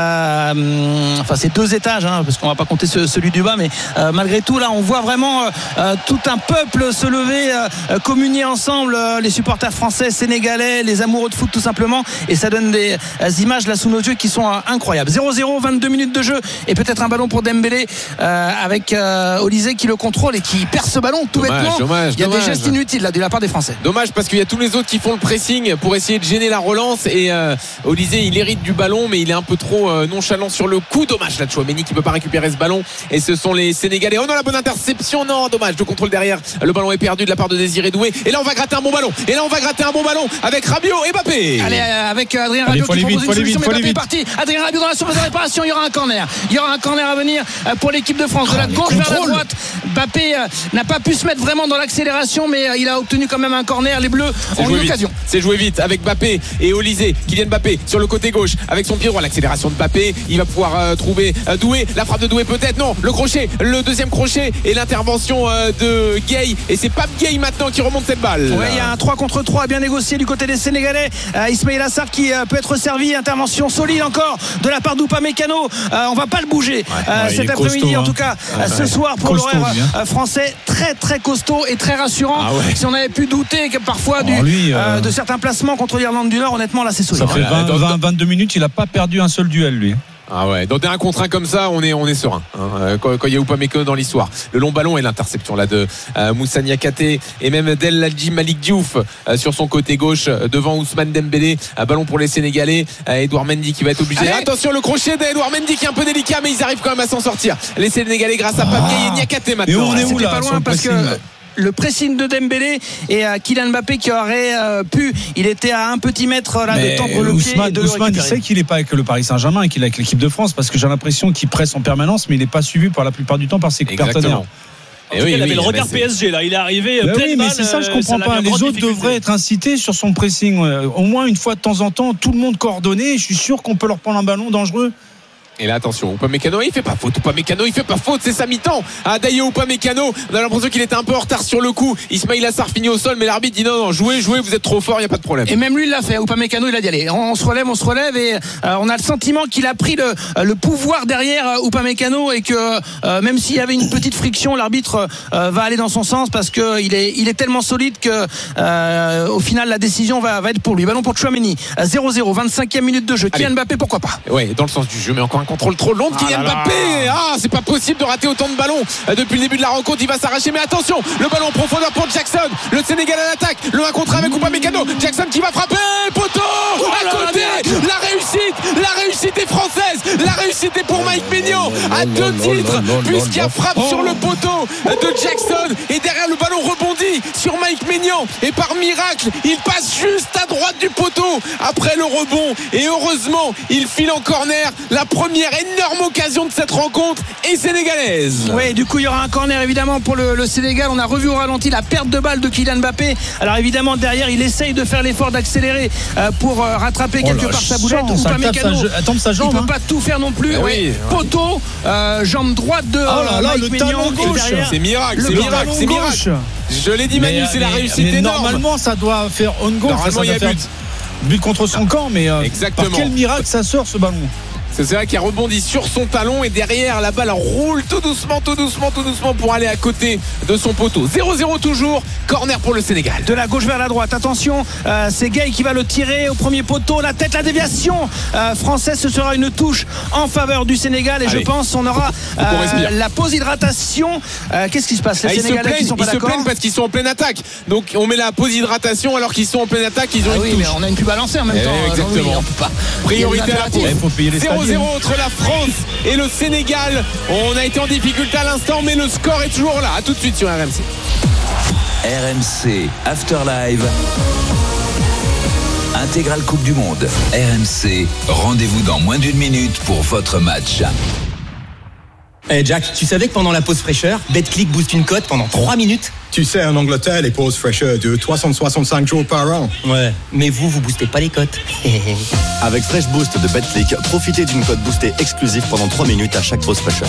Euh, enfin, c'est deux étages, hein, parce qu'on va pas compter ce, celui du bas. Mais euh, malgré tout, là, on voit vraiment euh, tout un peuple se lever, euh, communier ensemble. Euh, les supporters français, sénégalais, les amoureux de foot, tout simplement. Et ça donne des euh, images là sous nos yeux qui sont euh, incroyables. zéro zéro, vingt-deux minutes de jeu et peut-être un ballon pour Dembélé euh, avec euh, Olysée qui le contrôle et qui perd ce ballon tout dommage, bêtement. dommage, Il y a dommage. des gestes inutiles là de la part des Français. Dommage parce qu'il y a tous les autres qui font le pressing pour essayer de gêner la relance et euh, Olysée il hérite du ballon mais il est un peu trop euh, nonchalant sur le coup. Dommage là, Tchouaméni qui peut pas récupérer ce ballon et ce sont les Sénégalais. Oh non, la bonne interception, non, dommage, le contrôle derrière, le ballon est perdu de la part de Désiré Doué et là on va gratter un bon ballon et là on va gratter un bon ballon avec Rabiot et Mbappé. Allez, avec Adrien Rabiot qui propose une solution, mais Mbappé est parti. Adrien Rabiot dans la surface de réparation, il y aura un corner. Il y aura un corner à venir pour l'équipe de France de la gauche vers la droite. Mbappé n'a pas pu se mettre vraiment dans l'accélération, mais il a obtenu quand même un corner. Les Bleus ont une occasion. C'est joué vite avec Mbappé et Olysée. Kylian Mbappé sur le côté gauche avec son pied droit. L'accélération de Mbappé, il va pouvoir euh, trouver euh, Doué. La frappe de Doué peut-être, non, le crochet, le deuxième crochet et l'intervention euh, de Gueye. Et c'est Pape Gueye maintenant qui remonte cette balle. Ouais, il y a un trois contre trois bien négocié du côté des Sénégalais. euh, Ismaïla Sarr qui euh, peut être servi. Intervention solide encore de la part d'Upamecano. euh, On va pas le bouger ouais, euh, ouais, cet après-midi costaud, en tout cas hein. euh, ce soir pour costaud, l'horaire euh, français. Très très costaud et très rassurant. Ah ouais. Si on avait pu douter que parfois du, lui, euh... Euh, de certains placements contre l'Irlande du Nord, honnêtement là c'est solide. Ça fait vingt, vingt, vingt-deux minutes, il a pas perdu un seul duel lui. Ah ouais, dans un contre un comme ça, on est on est serein. Hein, quand, quand il y a Upamecano dans l'histoire, le long ballon et l'interception là de euh, Moussa Niakhaté et même d'El Hadji Malick Diouf euh, sur son côté gauche euh, devant Ousmane Dembélé. Un ballon pour les Sénégalais. Euh, Edouard Mendy qui va être obligé. Allez. Attention le crochet d'Edouard Mendy qui est un peu délicat, mais ils arrivent quand même à s'en sortir. Les Sénégalais grâce à Pape Gueye et Niakhaté maintenant. Et on est où C'était là, pas loin parce que le pressing de Dembélé et euh, Kylian Mbappé qui aurait euh, pu, il était à un petit mètre là mais de tendre le Ousmane, pied et de Ousmane le il sait qu'il n'est pas avec le Paris Saint-Germain et qu'il est avec l'équipe de France parce que j'ai l'impression qu'il presse en permanence mais il n'est pas suivi pour la plupart du temps par ses Exactement. partenaires. En Et tout oui, cas, il oui, avait le regard c'est... P S G là, il est arrivé mais plein oui, de mais balles, c'est ça, je comprends ça pas. Les autres devraient être incités sur son pressing. Au moins une fois de temps en temps, tout le monde coordonné. Je suis sûr qu'on peut leur prendre un ballon dangereux. Et là attention, Upamecano il fait pas faute, Upamecano il fait pas faute, c'est sa mi-temps. Ah Dayo Upamecano, on a l'impression qu'il était un peu en retard sur le coup. Ismaïla Sarr finit au sol, mais l'arbitre dit non non, jouez, jouez, vous êtes trop fort, il y a pas de problème. Et même lui il l'a fait. Upamecano il a dit allez, on, on se relève, on se relève et euh, on a le sentiment qu'il a pris le, le pouvoir derrière euh, Upamecano et que euh, même s'il y avait une petite friction, l'arbitre euh, va aller dans son sens parce que il est il est tellement solide que euh, au final la décision va, va être pour lui. Ballon pour Tchouaméni. zéro zéro, vingt-cinquième minute de jeu. Allez. Kylian Mbappé pourquoi pas. Ouais, dans le sens du jeu, mais encore un contrôle trop long de Kylian ah Mbappé. Ah, c'est pas possible de rater autant de ballons depuis le début de la rencontre. Il va s'arracher, mais attention, le ballon en profondeur pour Jackson. Le Sénégal à l'attaque, le un contre un avec Upamecano. Jackson qui va frapper, poteau oh à côté. La réussite, la réussite est française. La réussite est pour Mike Maignan à deux titres, puisqu'il y a frappe sur le poteau de Jackson et derrière le ballon rebondit rebondit sur Mike Maignan et par miracle il passe juste à droite du poteau après le rebond et heureusement il file en corner. La première énorme occasion de cette rencontre est sénégalaise. Oui, du coup il y aura un corner évidemment pour le, le Sénégal. On a revu au ralenti la perte de balle de Kylian Mbappé. Alors évidemment derrière il essaye de faire l'effort d'accélérer euh, pour euh, rattraper oh quelque part sa boulette. Upamecano, attends sa jambe, il ne hein. peut pas tout faire non plus. Ah oui, oui. Poteau, euh, jambe droite de oh là là, Mike le Maignan, talon gauche. C'est miracle, c'est miracle, c'est miracle. Je l'ai dit Manu, mais, c'est mais, la réussite mais énorme. Normalement ça doit faire on goal. Normalement il y a but. But contre son camp, mais euh, exactement. Par quel miracle ça sort ce ballon? C'est vrai qu'il a rebondi sur son talon et derrière la balle roule tout doucement, tout doucement, tout doucement pour aller à côté de son poteau. zéro zéro toujours, corner pour le Sénégal. De la gauche vers la droite, attention, euh, c'est Gueye qui va le tirer au premier poteau, la tête, la déviation euh, française, ce sera une touche en faveur du Sénégal et Allez. je pense on aura faut, faut euh, la pause hydratation. Euh, qu'est-ce qui se passe? Les ah, Sénégalais ils se plaignent, qui sont pas ils d'accord. se plaignent parce qu'ils sont en pleine attaque. Donc on met la pause hydratation alors qu'ils sont en pleine attaque, ils ont ah une oui, touche. Mais on a une pub à lancer en même eh temps. Exactement. On peut pas. Priorité à la pause. zéro zéro entre la France et le Sénégal. On a été en difficulté à l'instant, mais le score est toujours là. A tout de suite sur R M C. R M C After Live. Intégrale Coupe du Monde. R M C. Rendez-vous dans moins d'une minute pour votre match. Hey Jack, tu savais que pendant la pause fraîcheur, BetClick booste une cote pendant trois minutes? Tu sais, en Angleterre, les pauses fraîcheurs durent trois cent soixante-cinq jours par an. Ouais, mais vous, vous boostez pas les cotes. Avec Fresh Boost de BetClick, profitez d'une cote boostée exclusive pendant trois minutes à chaque pause fraîcheur.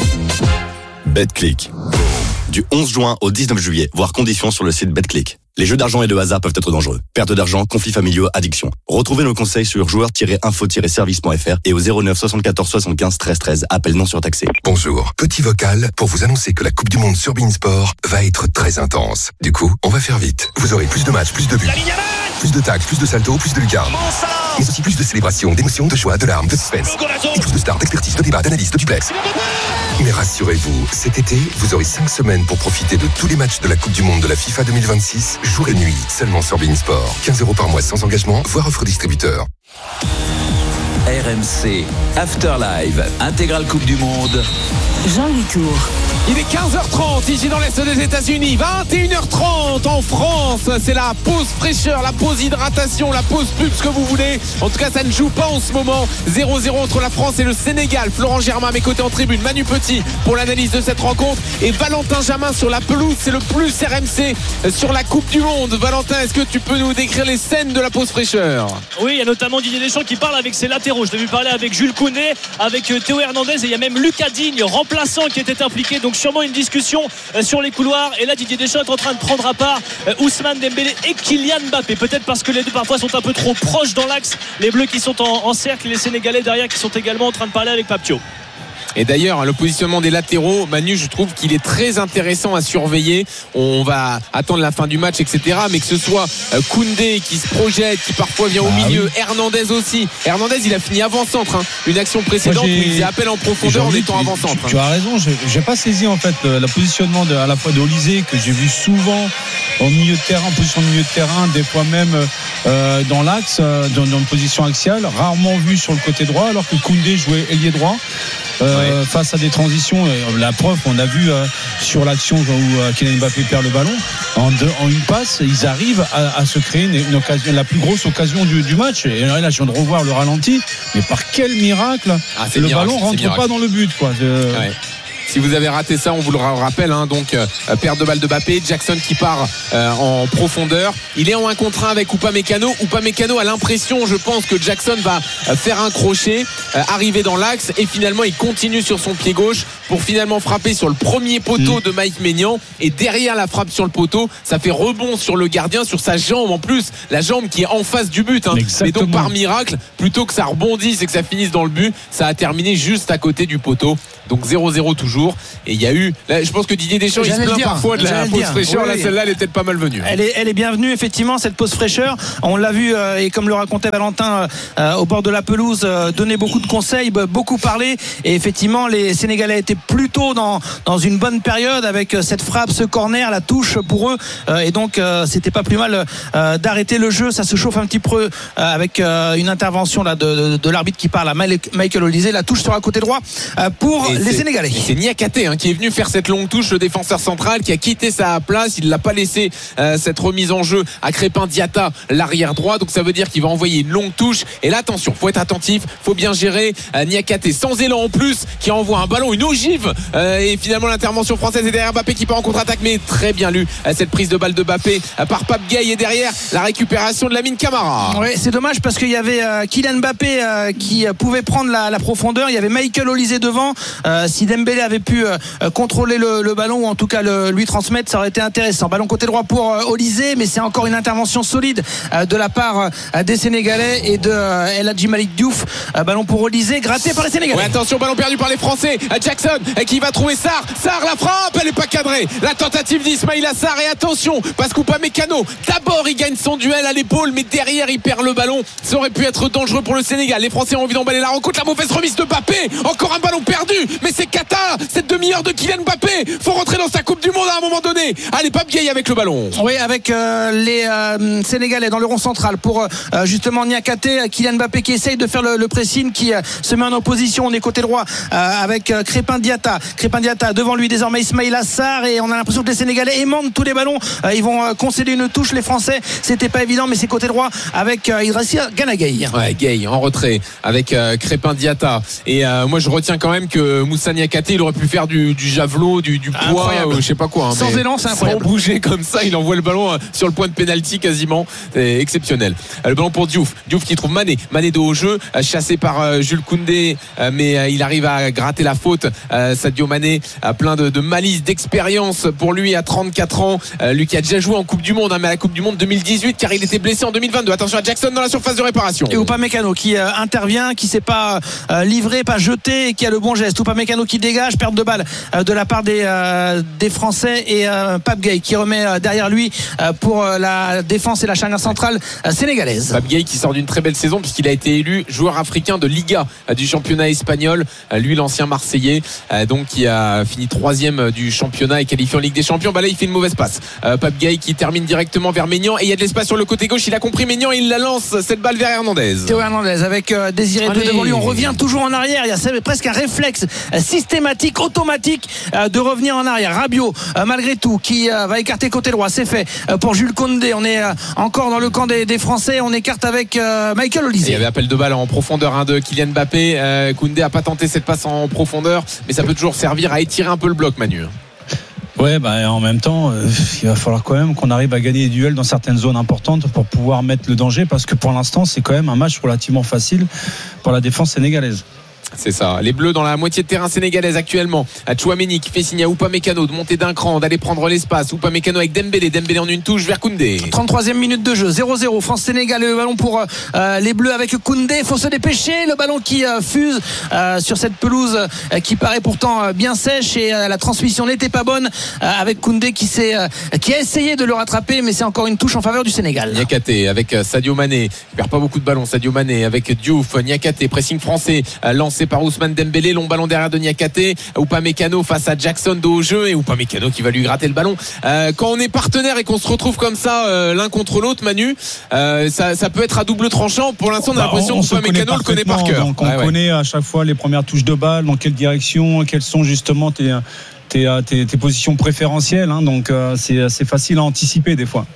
BetClick. Du onze juin au dix-neuf juillet, voir conditions sur le site BetClick. Les jeux d'argent et de hasard peuvent être dangereux. Perte d'argent, conflits familiaux, addiction. Retrouvez nos conseils sur joueurs tiret info tiret service point f r et au zéro neuf soixante-quatorze soixante-quinze treize treize. Appel non surtaxé. Bonjour. Petit vocal pour vous annoncer que la Coupe du Monde sur Beansport va être très intense. Du coup, on va faire vite. Vous aurez plus de matchs, plus de buts. Plus de tacles, plus de saltos, plus de lucarnes. Mais aussi plus de célébrations, d'émotions, de joie, de larmes, de suspense. Et plus de stars, d'expertise, de débats, d'analyse, de duplex. Mais rassurez-vous, cet été, vous aurez cinq semaines pour profiter de tous les matchs de la Coupe du Monde de la FIFA deux mille vingt-six, jour et nuit, seulement sur Beansport. quinze euros par mois sans engagement, voire offre distributeur. R M C After Live, intégrale Coupe du Monde. Jean-Louis Tour. Il est quinze heures trente ici dans l'Est des États-Unis, vingt et une heures trente en France. C'est la pause fraîcheur, la pause hydratation, la pause pub, ce que vous voulez. En tout cas, ça ne joue pas en ce moment. zéro zéro entre la France et le Sénégal. Florent Germain à mes côtés en tribune, Manu Petit pour l'analyse de cette rencontre et Valentin Jamin sur la pelouse. C'est le plus R M C sur la Coupe du Monde. Valentin, est-ce que tu peux nous décrire les scènes de la pause fraîcheur? Oui, il y a notamment Didier Deschamps qui parle avec ses latéraux. Je l'ai vu parler avec Jules Koundé, avec Théo Hernandez et il y a même Lucas Digne, remplaçant, qui était impliqué. Donc sûrement une discussion sur les couloirs. Et là, Didier Deschamps est en train de prendre à part Ousmane Dembélé et Kylian Mbappé. Peut-être parce que les deux parfois sont un peu trop proches dans l'axe. Les Bleus qui sont en, en cercle et les Sénégalais derrière qui sont également en train de parler avec Papio. Et d'ailleurs, le positionnement des latéraux, Manu, je trouve qu'il est très intéressant à surveiller. On va attendre la fin du match, et cetera. Mais que ce soit Koundé qui se projette, qui parfois vient au ah milieu, oui. Hernandez aussi. Hernandez, il a fini avant-centre. Hein. Une action précédente où il faisait appel en profondeur en étant avant-centre. Tu, tu as raison, j'ai, j'ai pas saisi en fait le, le positionnement de, à la fois d'Olysée, que j'ai vu souvent au milieu de terrain, en position de milieu de terrain, des fois même euh, dans l'axe, euh, dans, dans une position axiale, rarement vu sur le côté droit, alors que Koundé jouait ailier droit. Euh, ouais. Face à des transitions, la preuve on a vu euh, sur l'action où euh, Kylian Mbappé perd le ballon en, deux, en une passe, ils arrivent à, à se créer une, une occasion, la plus grosse occasion du, du match. Et là je viens de revoir le ralenti, mais par quel miracle ah, le miracle, ballon rentre pas dans le but quoi. De... Ouais. Si vous avez raté ça, on vous le rappelle, hein, donc euh, perte de balle de Mbappé, Jackson qui part euh, en profondeur. Il est en un contre un avec Upamecano. Upamecano a l'impression, je pense, que Jackson va euh, faire un crochet, euh, arriver dans l'axe et finalement il continue sur son pied gauche pour finalement frapper sur le premier poteau mmh. de Mike Maignan et derrière la frappe sur le poteau, ça fait rebond sur le gardien, sur sa jambe en plus, la jambe qui est en face du but. Hein. Et donc par miracle, plutôt que ça rebondisse et que ça finisse dans le but, ça a terminé juste à côté du poteau. Donc zéro zéro toujours. Et il y a eu, là, je pense que Didier Deschamps il se plaint parfois de la pause fraîcheur. Oui. Là, celle-là, elle est peut-être pas mal venue. Elle est, elle est bienvenue, effectivement, cette pause fraîcheur. On l'a vu, euh, et comme le racontait Valentin, euh, au bord de la pelouse, euh, donner beaucoup de conseils, beaucoup parler. Et effectivement, les Sénégalais étaient étaient plutôt dans, dans une bonne période avec cette frappe, ce corner, la touche pour eux. Euh, et donc, euh, c'était pas plus mal euh, d'arrêter le jeu. Ça se chauffe un petit peu euh, avec euh, une intervention là, de, de, de l'arbitre qui parle à Michael Olise. La touche sera côté droit euh, pour et les Sénégalais. C'est Niakhaté hein, qui est venu faire cette longue touche, le défenseur central qui a quitté sa place. Il ne l'a pas laissé euh, cette remise en jeu à Crépin Diatta, l'arrière droit. Donc ça veut dire qu'il va envoyer une longue touche. Et là, attention, faut être attentif, faut bien gérer. euh, Niakhaté sans élan en plus qui envoie un ballon, une ogive euh, et finalement l'intervention française est derrière Mbappé qui part en contre-attaque, mais très bien lu euh, cette prise de balle de Mbappé euh, par Pape Gueye et derrière la récupération de Lamine Camara. Oui, c'est dommage parce qu'il y avait euh, Kylian Mbappé euh, qui euh, pouvait prendre la, la profondeur. Il y avait Michael Olise devant. Euh, si Dembélé avait pu euh, contrôler le, le ballon ou en tout cas le, lui transmettre, ça aurait été intéressant. Ballon côté droit pour euh, Olise, mais c'est encore une intervention solide euh, de la part euh, des Sénégalais et de euh, El Hadji Malick Diouf. Euh, ballon pour Olise, gratté par les Sénégalais. Ouais, attention, ballon perdu par les Français. Jackson qui va trouver Sarr. Sarr, la frappe, elle n'est pas cadrée. La tentative d'Ismaïla Sarr et attention parce qu'Upamecano d'abord il gagne son duel à l'épaule, mais derrière il perd le ballon. Ça aurait pu être dangereux pour le Sénégal. Les Français ont envie d'emballer la rencontre. La mauvaise remise de Mbappé. Encore un ballon perdu, mais c'est Qatar. Cette demi-heure de Kylian Mbappé. Faut rentrer dans sa Coupe du Monde à un moment donné. Allez, Pape Gueye avec le ballon. Oui, avec euh, les euh, Sénégalais dans le rond central pour euh, justement Niakhaté, Kylian Mbappé qui essaye de faire le, le pressing, qui euh, se met en opposition. On est côté droit euh, avec euh, Crépin Diatta. Crépin Diatta devant lui désormais Ismaïla Sarr, et on a l'impression que les Sénégalais aimant tous les ballons. Euh, ils vont euh, concéder une touche. Les Français, c'était pas évident, mais c'est côté droit avec euh, Idrissi Gana Gueye. Ouais, Gueye en retrait avec euh, Crépin Diatta. Et euh, moi je retiens quand même que Moussa Niakhaté, il aurait pu faire du, du javelot, du, du poids, euh, je sais pas quoi. Hein, sans élan, c'est incroyable. Sans bouger comme ça, il envoie le ballon euh, sur le point de pénalty quasiment. C'est exceptionnel. Euh, le ballon pour Diouf. Diouf qui trouve Mané. Mané de haut jeu, euh, chassé par euh, Jules Koundé, euh, mais euh, il arrive à gratter la faute. Euh, Sadio Mané a plein de, de malice, d'expérience pour lui à trente-quatre ans. Euh, lui qui a déjà joué en Coupe du Monde, hein, mais à la Coupe du Monde deux mille dix-huit car il était blessé en deux mille vingt-deux. Attention à Jackson dans la surface de réparation. Et Upamecano qui euh, intervient, qui s'est pas euh, livré, pas jeté, et qui a le bon geste. Upamecano qui dégage, perte de balle euh, de la part des, euh, des Français, et euh, Pape Gueye qui remet euh, derrière lui euh, pour euh, la défense et la charnière centrale euh, sénégalaise. Pape Gueye qui sort d'une très belle saison puisqu'il a été élu joueur africain de Liga euh, du championnat espagnol. Euh, lui l'ancien Marseillais, euh, donc qui a fini troisième du championnat et qualifié en Ligue des Champions. Bah là il fait une mauvaise passe. Euh, Pape Gueye qui termine directement vers Maignan, et il y a de l'espace sur le côté gauche. Il a compris Maignan et il la lance cette balle vers Hernandez. Théo Hernandez avec euh, Désiré Doué devant lui. On revient toujours en arrière. Il y a presque un réflexe euh, systématique, automatique euh, de revenir en arrière. Rabiot euh, malgré tout qui euh, va écarter côté droit. C'est fait euh, pour Jules Koundé. On est euh, encore dans le camp des, des Français. On écarte avec euh, Michael Olise. Il y avait appel de balle en profondeur hein, de Kylian Mbappé. euh, Koundé a pas tenté cette passe en profondeur, mais ça peut toujours servir à étirer un peu le bloc, Manu. Ouais, bah, en même temps, euh, il va falloir quand même qu'on arrive à gagner des duels dans certaines zones importantes pour pouvoir mettre le danger, parce que pour l'instant, c'est quand même un match relativement facile pour la défense sénégalaise. C'est ça, les Bleus dans la moitié de terrain sénégalaise actuellement. Chouameni qui fait signe à Upamecano de monter d'un cran, d'aller prendre l'espace. Upamecano avec Dembélé, Dembélé en une touche vers Koundé. trente-troisième minute de jeu, zéro zéro France-Sénégal. Le ballon pour euh, les Bleus avec Koundé. Faut se dépêcher, le ballon qui euh, fuse euh, sur cette pelouse euh, qui paraît pourtant euh, bien sèche, et euh, la transmission n'était pas bonne euh, avec Koundé qui, s'est, euh, qui a essayé de le rattraper, mais c'est encore une touche en faveur du Sénégal. Niakhaté avec euh, Sadio Mané, il perd pas beaucoup de ballons. Sadio Mané avec Diouf. Niakhaté, pressing français euh, lancé par Ousmane Dembélé, long ballon derrière de Niakhaté. Upamecano face à Jackson de haut jeu, et Upamecano qui va lui gratter le ballon. Euh, quand on est partenaire et qu'on se retrouve comme ça euh, l'un contre l'autre, Manu, euh, ça, ça peut être à double tranchant. Pour l'instant on a l'impression que Upamecano le connaît par cœur. Donc on ouais, connaît ouais. à chaque fois les premières touches de balle, dans quelle direction, quelles sont justement tes, tes, tes, tes positions préférentielles, hein, donc euh, c'est assez facile à anticiper des fois.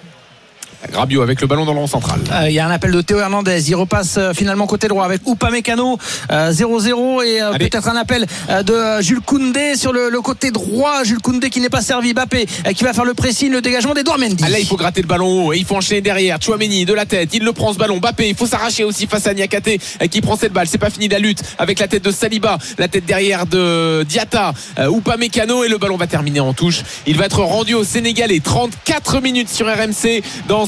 Rabiot avec le ballon dans le rond central. Il euh, y a un appel de Théo Hernandez. Il repasse euh, finalement côté droit avec Upamecano, euh, zéro zéro, et euh, peut-être un appel euh, de euh, Jules Koundé sur le, le côté droit. Jules Koundé qui n'est pas servi. Mbappé euh, qui va faire le pressing, le dégagement d'Edouard Mendy. Ah là il faut gratter le ballon haut et il faut enchaîner derrière. Chouameni de la tête, il le prend ce ballon. Mbappé, il faut s'arracher aussi face à Niakhaté euh, qui prend cette balle. C'est pas fini la lutte avec la tête de Saliba, la tête derrière de Diatta, euh, Upamecano, et le ballon va terminer en touche. Il va être rendu au Sénégalais. trente-quatre minutes sur R M C dans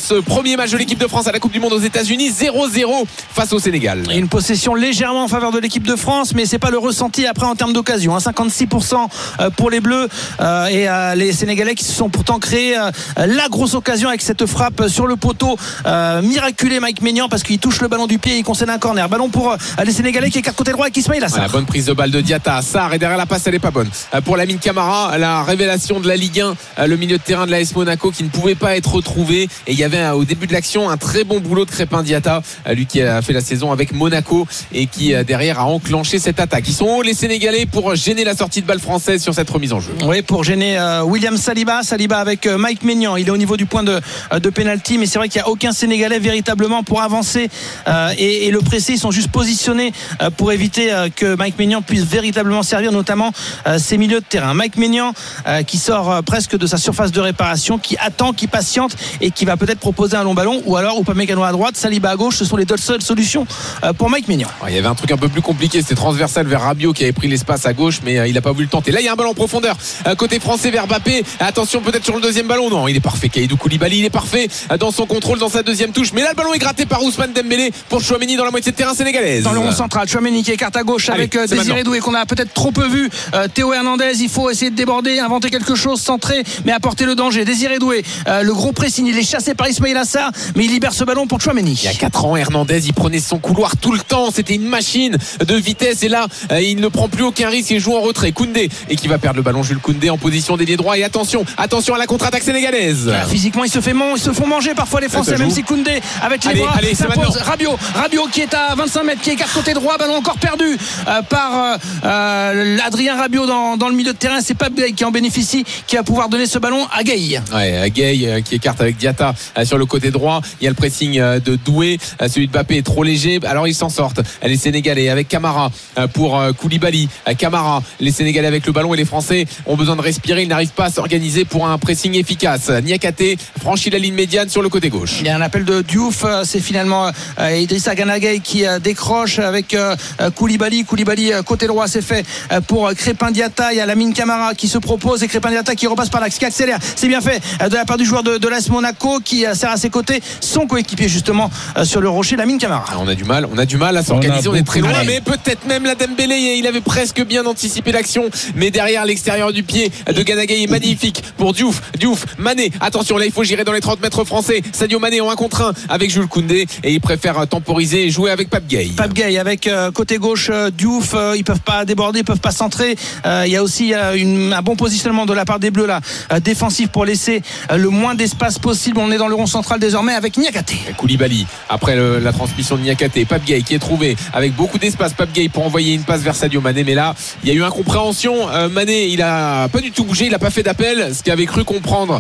ce premier match de l'équipe de France à la Coupe du Monde aux États-Unis, zéro zéro face au Sénégal. Et une possession légèrement en faveur de l'équipe de France, mais c'est pas le ressenti après en termes d'occasion, hein. cinquante-six pour cent pour les Bleus euh, et euh, les Sénégalais qui se sont pourtant créés euh, la grosse occasion avec cette frappe sur le poteau euh, miraculé Mike Maignan, parce qu'il touche le ballon du pied et il concède un corner. Ballon pour euh, les Sénégalais qui écarte côté droit avec Ismaïla Sarr. La bonne prise de balle de Diatta, Sarr, et derrière la passe elle est pas bonne pour Lamine Camara, la révélation de la Ligue un, le milieu de terrain de l'A S Monaco qui ne pouvait pas être retrouvé, et il y avait au début de l'action un très bon boulot de Crépin Diatta, lui qui a fait la saison avec Monaco et qui derrière a enclenché cette attaque. Ils sont hauts les Sénégalais pour gêner la sortie de balle française sur cette remise en jeu. Oui, pour gêner euh, William Saliba Saliba avec euh, Mike Maignan, il est au niveau du point de, de pénalty, mais c'est vrai qu'il n'y a aucun Sénégalais véritablement pour avancer euh, et, et le presser. Ils sont juste positionnés euh, pour éviter euh, que Mike Maignan puisse véritablement servir, notamment euh, ses milieux de terrain. Mike Maignan euh, qui sort euh, presque de sa surface de réparation, qui attend, qui patiente et qui va peut-être proposer un long ballon, ou alors Upamecano à droite, Saliba à gauche. Ce sont les deux seules solutions euh, pour Mike Maignan. Il y avait un truc un peu plus compliqué, c'était transversal vers Rabiot qui avait pris l'espace à gauche, mais euh, il n'a pas voulu le tenter. Là il y a un ballon en profondeur euh, côté français vers Mbappé. Attention peut-être sur le deuxième ballon. Non, il est parfait. Kalidou Koulibaly, il est parfait euh, dans son contrôle, dans sa deuxième touche, mais là le ballon est gratté par Ousmane Dembélé pour Chouameni dans la moitié de terrain sénégalaise. Dans le rond central, Chouameni qui écarte à gauche. Allez, avec euh, Désiré Doué qu'on a peut-être trop peu vu. euh, Théo Hernandez, il faut essayer de déborder, inventer quelque chose, centrer, mais apporter le danger. Désiré Doué, euh, le gros pressing, il est chassé par Ismaïla Sarr, mais il libère ce ballon pour Chouameni. Il y a quatre ans, Hernandez il prenait son couloir tout le temps, c'était une machine de vitesse, et là euh, il ne prend plus aucun risque, il joue en retrait. Koundé, et qui va perdre le ballon, Jules Koundé en position d'ailier droit, et attention attention à la contre-attaque sénégalaise. Ah, phyisiquement ils se, fait mon, ils se font manger parfois les Français, même si Koundé avec les allez, bras allez, s'impose. Rabiot, Rabiot qui est à vingt-cinq mètres, qui écarte côté droit, ballon encore perdu euh, par euh, euh, Adrien Rabiot dans, dans le milieu de terrain. C'est Pape Gueye qui en bénéficie, qui va pouvoir donner ce ballon à Gueye. Ouais, Gueye euh, qui écarte avec Diatta euh, sur le côté droit. Il y a le pressing euh, de Doué, euh, celui de Mbappé est trop léger, alors ils s'en sortent. Les Sénégalais avec Camara euh, pour euh, Koulibaly, euh, Camara, les Sénégalais avec le ballon, et les Français ont besoin de respirer, ils n'arrivent pas à s'organiser pour un pressing efficace. Niakhaté franchit la ligne médiane sur le côté gauche. Il y a un appel de Diouf, euh, c'est finalement euh, Idrissa Gana Gueye qui euh, décroche avec euh, Koulibaly. Koulibaly euh, côté droit, c'est fait euh, pour euh, Crépin Diatta. Il y a Lamine Camara qui se propose, et Crépin Diatta qui repasse par l'axe, qui accélère. C'est bien fait euh, de la part du joueur de, de l'A S Monaco, qui euh, sert à ses côtés son coéquipier justement euh, sur le rocher, Lamine Camara. On a du mal, on a du mal à s'organiser, on, on est très loin, mais peut-être même la Dembélé, il avait presque bien anticipé l'action, mais derrière l'extérieur du pied de Gana Gueye est magnifique pour Diouf. Diouf, Mané, attention là il faut gérer dans les trente mètres français. Sadio Mané en un contre un avec Jules Koundé, et il préfère temporiser et jouer avec Pape Gueye. Pape Gueye avec euh, côté gauche euh, Diouf, euh, ils peuvent pas déborder, ils peuvent pas centrer. Euh, il y a aussi euh, une, un bon positionnement de la part des Bleus là, euh, défensif, pour laisser euh, le moins d'espace possible. On est dans le rond central désormais avec Niakhaté. Koulibaly après le, la transmission de Niakhaté, Pape Gueye qui est trouvé avec beaucoup d'espace. Pape Gueye pour envoyer une passe vers Sadio Mané, mais là il y a eu incompréhension. euh, Mané il a pas du tout bougé, il a pas fait d'appel, ce qu'avait cru comprendre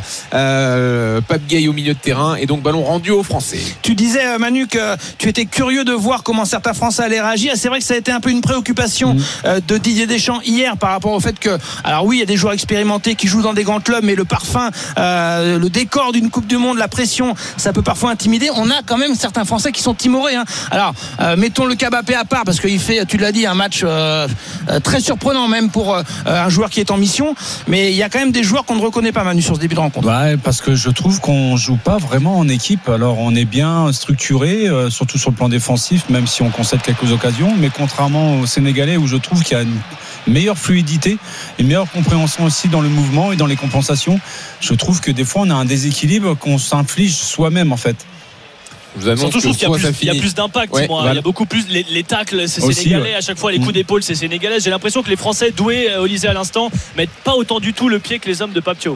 euh, Pape Gueye au milieu de terrain, et donc ballon rendu aux Français. Tu disais Manu que tu étais curieux de voir comment certains Français allaient réagir. C'est vrai que ça a été un peu une préoccupation mmh. euh, de Didier Deschamps hier, par rapport au fait que, alors oui il y a des joueurs expérimentés qui jouent dans des grands clubs, mais le parfum, euh, le décor d'une Coupe du Monde, la pression, ça peut parfois intimider. On a quand même certains Français qui sont timorés, hein. Alors euh, mettons le cas Mbappé à part, parce qu'il fait, tu l'as dit, un match euh, euh, très surprenant même pour euh, un joueur qui est en mission, mais il y a quand même des joueurs qu'on ne reconnaît pas, Manu, sur ce début de rencontre. Ouais, parce que je trouve qu'on joue pas vraiment en équipe. Alors on est bien structuré, euh, surtout sur le plan défensif, même si on concède quelques occasions, mais contrairement aux Sénégalais, où je trouve qu'il y a une meilleure fluidité, une meilleure compréhension aussi dans le mouvement et dans les compensations, je trouve que des fois on a un déséquilibre qu'on s'inflige soi-même en fait. Je vous annonce Surtout, je trouve qu'il y a plus, il y a plus d'impact. Ouais, voilà. Il y a beaucoup plus les, les tacles, c'est aussi, sénégalais. Ouais. À chaque fois, les coups mmh. d'épaule, c'est sénégalais. J'ai l'impression que les Français, Doué, Olysée à l'instant, mettent pas autant du tout le pied que les hommes de Papio.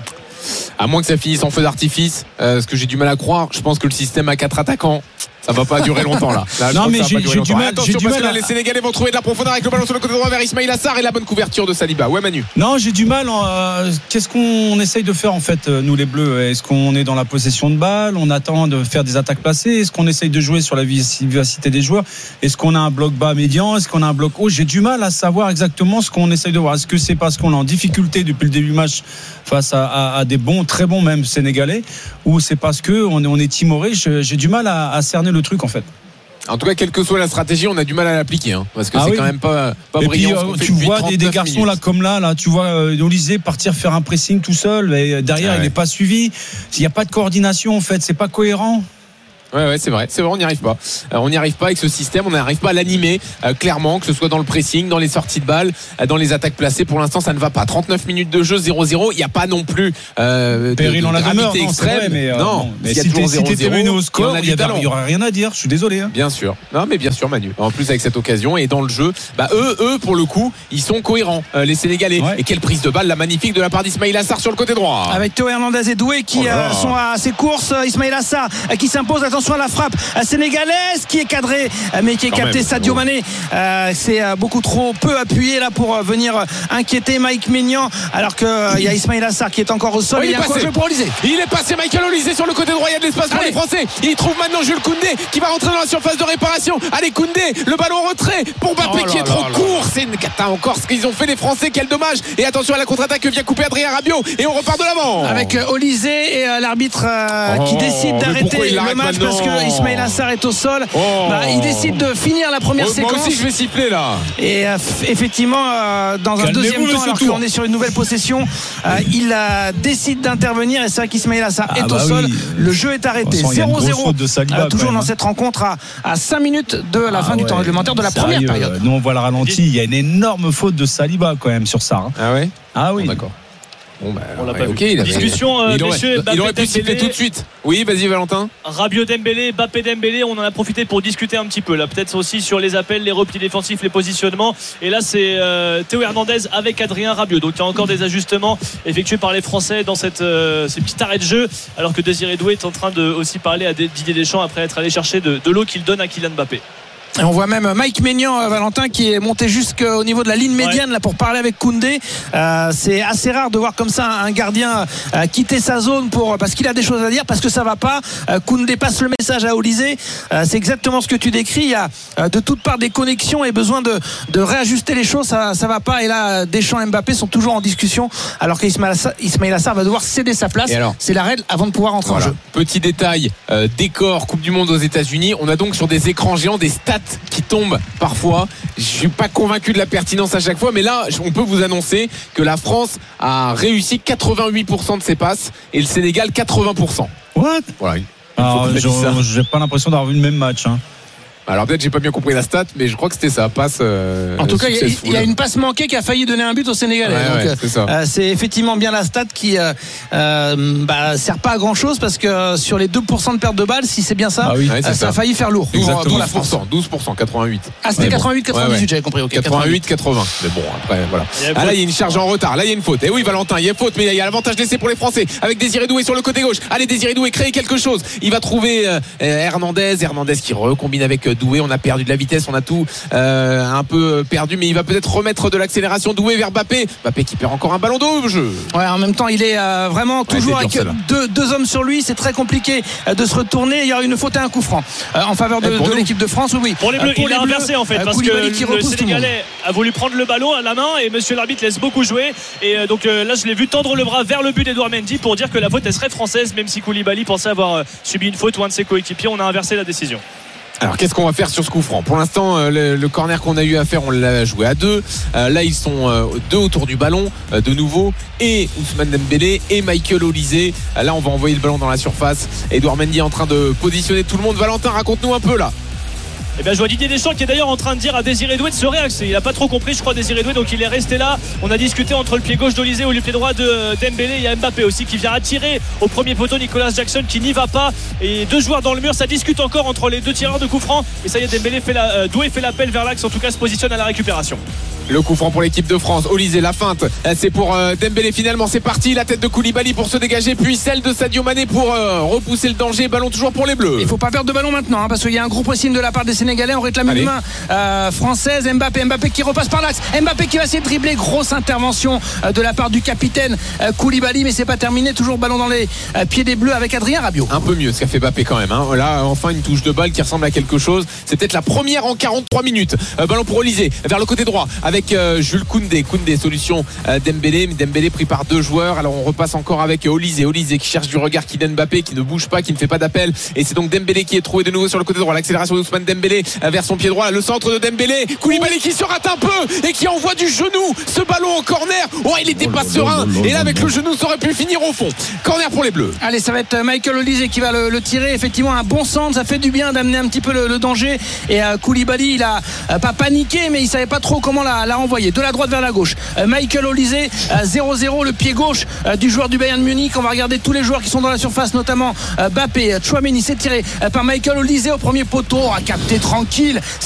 À moins que ça finisse en feu d'artifice, euh, ce que j'ai du mal à croire. Je pense que le système à quatre attaquants, ça va pas durer longtemps là. là non mais j'ai, j'ai du mal. Attention j'ai du parce mal que là, les Sénégalais vont trouver de la profondeur avec le ballon sur le côté droit vers Ismaïla Sarr et la bonne couverture de Saliba. Ouais Manu. Non j'ai du mal. Euh, qu'est-ce qu'on essaye de faire en fait nous les Bleus? Est-ce qu'on est dans la possession de balle? On attend de faire des attaques placées? Est-ce qu'on essaye de jouer sur la vivacité des joueurs? Est-ce qu'on a un bloc bas médian? Est-ce qu'on a un bloc haut? J'ai du mal à savoir exactement ce qu'on essaye de voir. Est-ce que c'est parce qu'on est en difficulté depuis le début du match face à, à, à des bons, très bons même Sénégalais, ou c'est parce que on est, on est timoré? J'ai du mal à, à cerner le truc en fait. En tout cas, quelle que soit la stratégie, on a du mal à l'appliquer, hein, parce que ah c'est oui. quand même pas, pas et brillant. Puis, euh, tu vois des, des garçons minutes. là comme là, là, tu vois euh, Olysée partir faire un pressing tout seul, et derrière ah ouais. il n'est pas suivi. Il n'y a pas de coordination en fait, c'est pas cohérent. Ouais, ouais, c'est vrai, c'est vrai, on n'y arrive pas. Euh, on n'y arrive pas avec ce système, on n'arrive pas à l'animer euh, clairement, que ce soit dans le pressing, dans les sorties de balles, euh, dans les attaques placées. Pour l'instant, ça ne va pas. trente-neuf minutes de jeu, zéro zéro. Il n'y a pas non plus euh, péril de, en de la demeure, non, extrême. Vrai, mais, euh, non, non, mais si tu étais mené au score, il n'y aurait rien à dire. Je suis désolé. Hein. Bien sûr. Non, mais bien sûr, Manu. En plus, avec cette occasion et dans le jeu, bah eux, eux, pour le coup, ils sont cohérents, euh, les Sénégalais. Ouais. Et quelle prise de balle, la magnifique de la part d'Ismaïla Sarr sur le côté droit. Avec Théo Hernandez et Doué qui oh euh, sont à ses courses. Ismaïla Sarr euh, qui s'impose. Attention à la frappe sénégalaise qui est cadrée mais qui est captée. Sadio Mané euh, c'est euh, beaucoup trop peu appuyé là pour euh, venir euh, inquiéter Mike Maignan, alors qu'il euh, y a Ismaïla Sarr qui est encore au sol. Oh, il, il y a un jeu pour Olysée. Il est passé Michael Olysée sur le côté droit. Il y a de l'espace pour Allez. les Français. Il trouve maintenant Jules Koundé qui va rentrer dans la surface de réparation. Allez Koundé, le ballon en retrait pour Mbappé oh qui est trop là court. Là. C'est une cata encore ce qu'ils ont fait les Français. Quel dommage. Et attention à la contre-attaque que vient couper Adrien Rabiot et on repart de l'avant avec euh, Olysée et euh, l'arbitre euh, oh, qui décide d'arrêter le match parce que Ismaïla Sarr est au sol. Oh. Bah, il décide de finir la première oh, séquence. Moi aussi je vais siffler là. Et euh, effectivement euh, dans un Calmez-vous, deuxième temps alors qu'on est sur une nouvelle possession euh, il euh, décide d'intervenir et c'est vrai qu'Ismaïla Sarr ah est bah au sol. Oui. Le jeu est arrêté zéro zéro euh, toujours dans cette rencontre à, à cinq minutes de la ah fin ouais. du temps réglementaire de la Sérieux, première période. Nous on voit le ralenti, il y a une énorme faute de Saliba quand même sur Sarr. Ah ouais. Ah oui. Bon, d'accord. Bon bah, on l'a ouais, pas okay, vu. Discussion, euh, il aurait, messieurs. Il aurait pu siffler tout de suite. Oui, vas-y Valentin. Rabiot Dembélé, Mbappé Dembélé, on en a profité pour discuter un petit peu là, peut-être aussi sur les appels, les replis défensifs, les positionnements. Et là, c'est euh, Théo Hernandez avec Adrien Rabiot. Donc il y a encore des ajustements effectués par les Français dans cette euh, ces petits arrêts de jeu, alors que Désiré Doué est en train de aussi parler à Didier Deschamps après être allé chercher de, de l'eau qu'il donne à Kylian Mbappé. Et on voit même Mike Maignan, Valentin, qui est monté jusqu'au niveau de la ligne médiane ouais. là pour parler avec Koundé. Euh, c'est assez rare de voir comme ça un gardien euh, quitter sa zone pour parce qu'il a des choses à dire, parce que ça va pas. Euh, Koundé passe le message à Olysée. Euh, c'est exactement ce que tu décris. Il y a euh, de toutes parts des connexions et besoin de, de réajuster les choses. Ça, ça va pas. Et là, Deschamps et Mbappé sont toujours en discussion, alors qu'Ismaïla Sarr va devoir céder sa place. C'est la règle avant de pouvoir rentrer voilà. en jeu. Petit détail, euh, décor Coupe du Monde aux États-Unis. On a donc sur des écrans géants des stats qui tombent parfois. Je suis pas convaincu de la pertinence à chaque fois, mais là on peut vous annoncer que la France a réussi quatre-vingt-huit pour cent de ses passes et le Sénégal quatre-vingts pour cent. What? Voilà. Alors, j'ai pas l'impression d'avoir vu le même match hein. Alors peut-être j'ai pas bien compris la stat, mais je crois que c'était ça, passe. Euh, en tout cas, il y, y a une passe manquée qui a failli donner un but au Sénégalais. Ouais, donc, ouais, c'est, ça. Euh, c'est effectivement bien la stat qui euh, euh, bah, sert pas à grand chose parce que sur les deux pour cent de perte de balles, si c'est bien ça, ah oui. ouais, ça, ça a failli faire lourd. douze pour cent, douze pour cent, quatre-vingt-huit. Ah c'était quatre-vingt-huit quatre-vingt-dix-huit, ouais, ouais. J'avais compris. Okay, quatre-vingt-huit quatre-vingts. Mais bon après voilà. Ah là il y a une charge en retard, là il y a une faute. Et oui Valentin, il y a faute, mais il y a l'avantage laissé pour les Français avec Désiré Doué sur le côté gauche. Allez Désiré Doué créer quelque chose. Il va trouver euh, Hernandez, Hernandez qui recombine avec Doué. On a perdu de la vitesse, on a tout euh, un peu perdu, mais il va peut-être remettre de l'accélération. Doué vers Mbappé, Mbappé qui perd encore un ballon au jeu. Ouais, en même temps il est euh, vraiment toujours ouais, dur, avec deux, deux hommes sur lui, c'est très compliqué euh, de se retourner. Il y aura une faute et un coup franc euh, en faveur de, de l'équipe de France. Oui, oui. Pour les Bleus, euh, pour il l'a inversé en fait, parce que le Sénégalais a voulu prendre le ballon à la main et monsieur l'arbitre laisse beaucoup jouer. Et euh, donc euh, là je l'ai vu tendre le bras vers le but d'Edouard Mendy pour dire que la faute elle serait française, même si Koulibaly pensait avoir euh, subi une faute ou un de ses coéquipiers. On a inversé la décision. Alors qu'est-ce qu'on va faire sur ce coup franc? Pour l'instant euh, le, le corner qu'on a eu à faire on l'a joué à deux. euh, Là ils sont euh, deux autour du ballon euh, de nouveau, et Ousmane Dembélé et Michael Olysée. euh, Là on va envoyer le ballon dans la surface. Edouard Mendy est en train de positionner tout le monde. Valentin, raconte-nous un peu là. Eh bien, je vois Didier Deschamps qui est d'ailleurs en train de dire à Désiré Doué de se réaxer. Il n'a pas trop compris, je crois, Désiré Doué, donc il est resté là. On a discuté entre le pied gauche d'Olysée ou le pied droit de Dembélé. Il y a Mbappé aussi qui vient attirer au premier poteau, Nicolas Jackson qui n'y va pas. Et deux joueurs dans le mur, ça discute encore entre les deux tireurs de coup franc. Et ça y est, Dembélé fait la, euh, Doué fait l'appel vers l'axe, en tout cas se positionne à la récupération. Le coup franc pour l'équipe de France. Olysée, la feinte, c'est pour euh, Dembélé finalement. C'est parti, la tête de Koulibaly pour se dégager, puis celle de Sadio Mané pour euh, repousser le danger. Ballon toujours pour les Bleus. Il faut pas perdre de ballon maintenant hein, parce qu'il y a un gros pressing de la part des Sénégalais. On réclame Allez. une main euh, française. Mbappé, Mbappé qui repasse par l'axe. Mbappé qui va essayer de dribbler. Grosse intervention euh, de la part du capitaine euh, Koulibaly, mais c'est pas terminé. Toujours ballon dans les euh, pieds des Bleus avec Adrien Rabiot. Un peu mieux ce qu'a fait Mbappé quand même hein. Là enfin une touche de balle qui ressemble à quelque chose. C'est peut-être la première en quarante-trois minutes. euh, Ballon pour Olysée vers le côté droit avec euh, Jules Koundé, Koundé solution euh, Dembélé, Dembélé pris par deux joueurs. Alors on repasse encore avec Olysée, Olysée qui cherche du regard Kylian Mbappé, qui ne bouge pas, qui ne fait pas d'appel, et c'est donc Dembélé qui est trouvé de nouveau sur le côté droit. L'accélération d'Ousmane Dembélé Dembélé vers son pied droit, le centre de Dembélé, Koulibaly qui se rate un peu et qui envoie du genou ce ballon en corner. Oh, il était pas serein et là avec le genou ça aurait pu finir au fond. Corner pour les Bleus. Allez, ça va être Michael Olise qui va le, le tirer. Effectivement, un bon centre, ça fait du bien d'amener un petit peu le, le danger. Et euh, Koulibaly, il a euh, pas paniqué, mais il savait pas trop comment la, la renvoyer. De la droite vers la gauche. Euh, Michael Olise, euh, zéro zéro, le pied gauche euh, du joueur du Bayern Munich. On va regarder tous les joueurs qui sont dans la surface, notamment euh, Mbappé. Tchouaméni s'est tiré euh, par Michael Olise au premier poteau, a capté tranquille.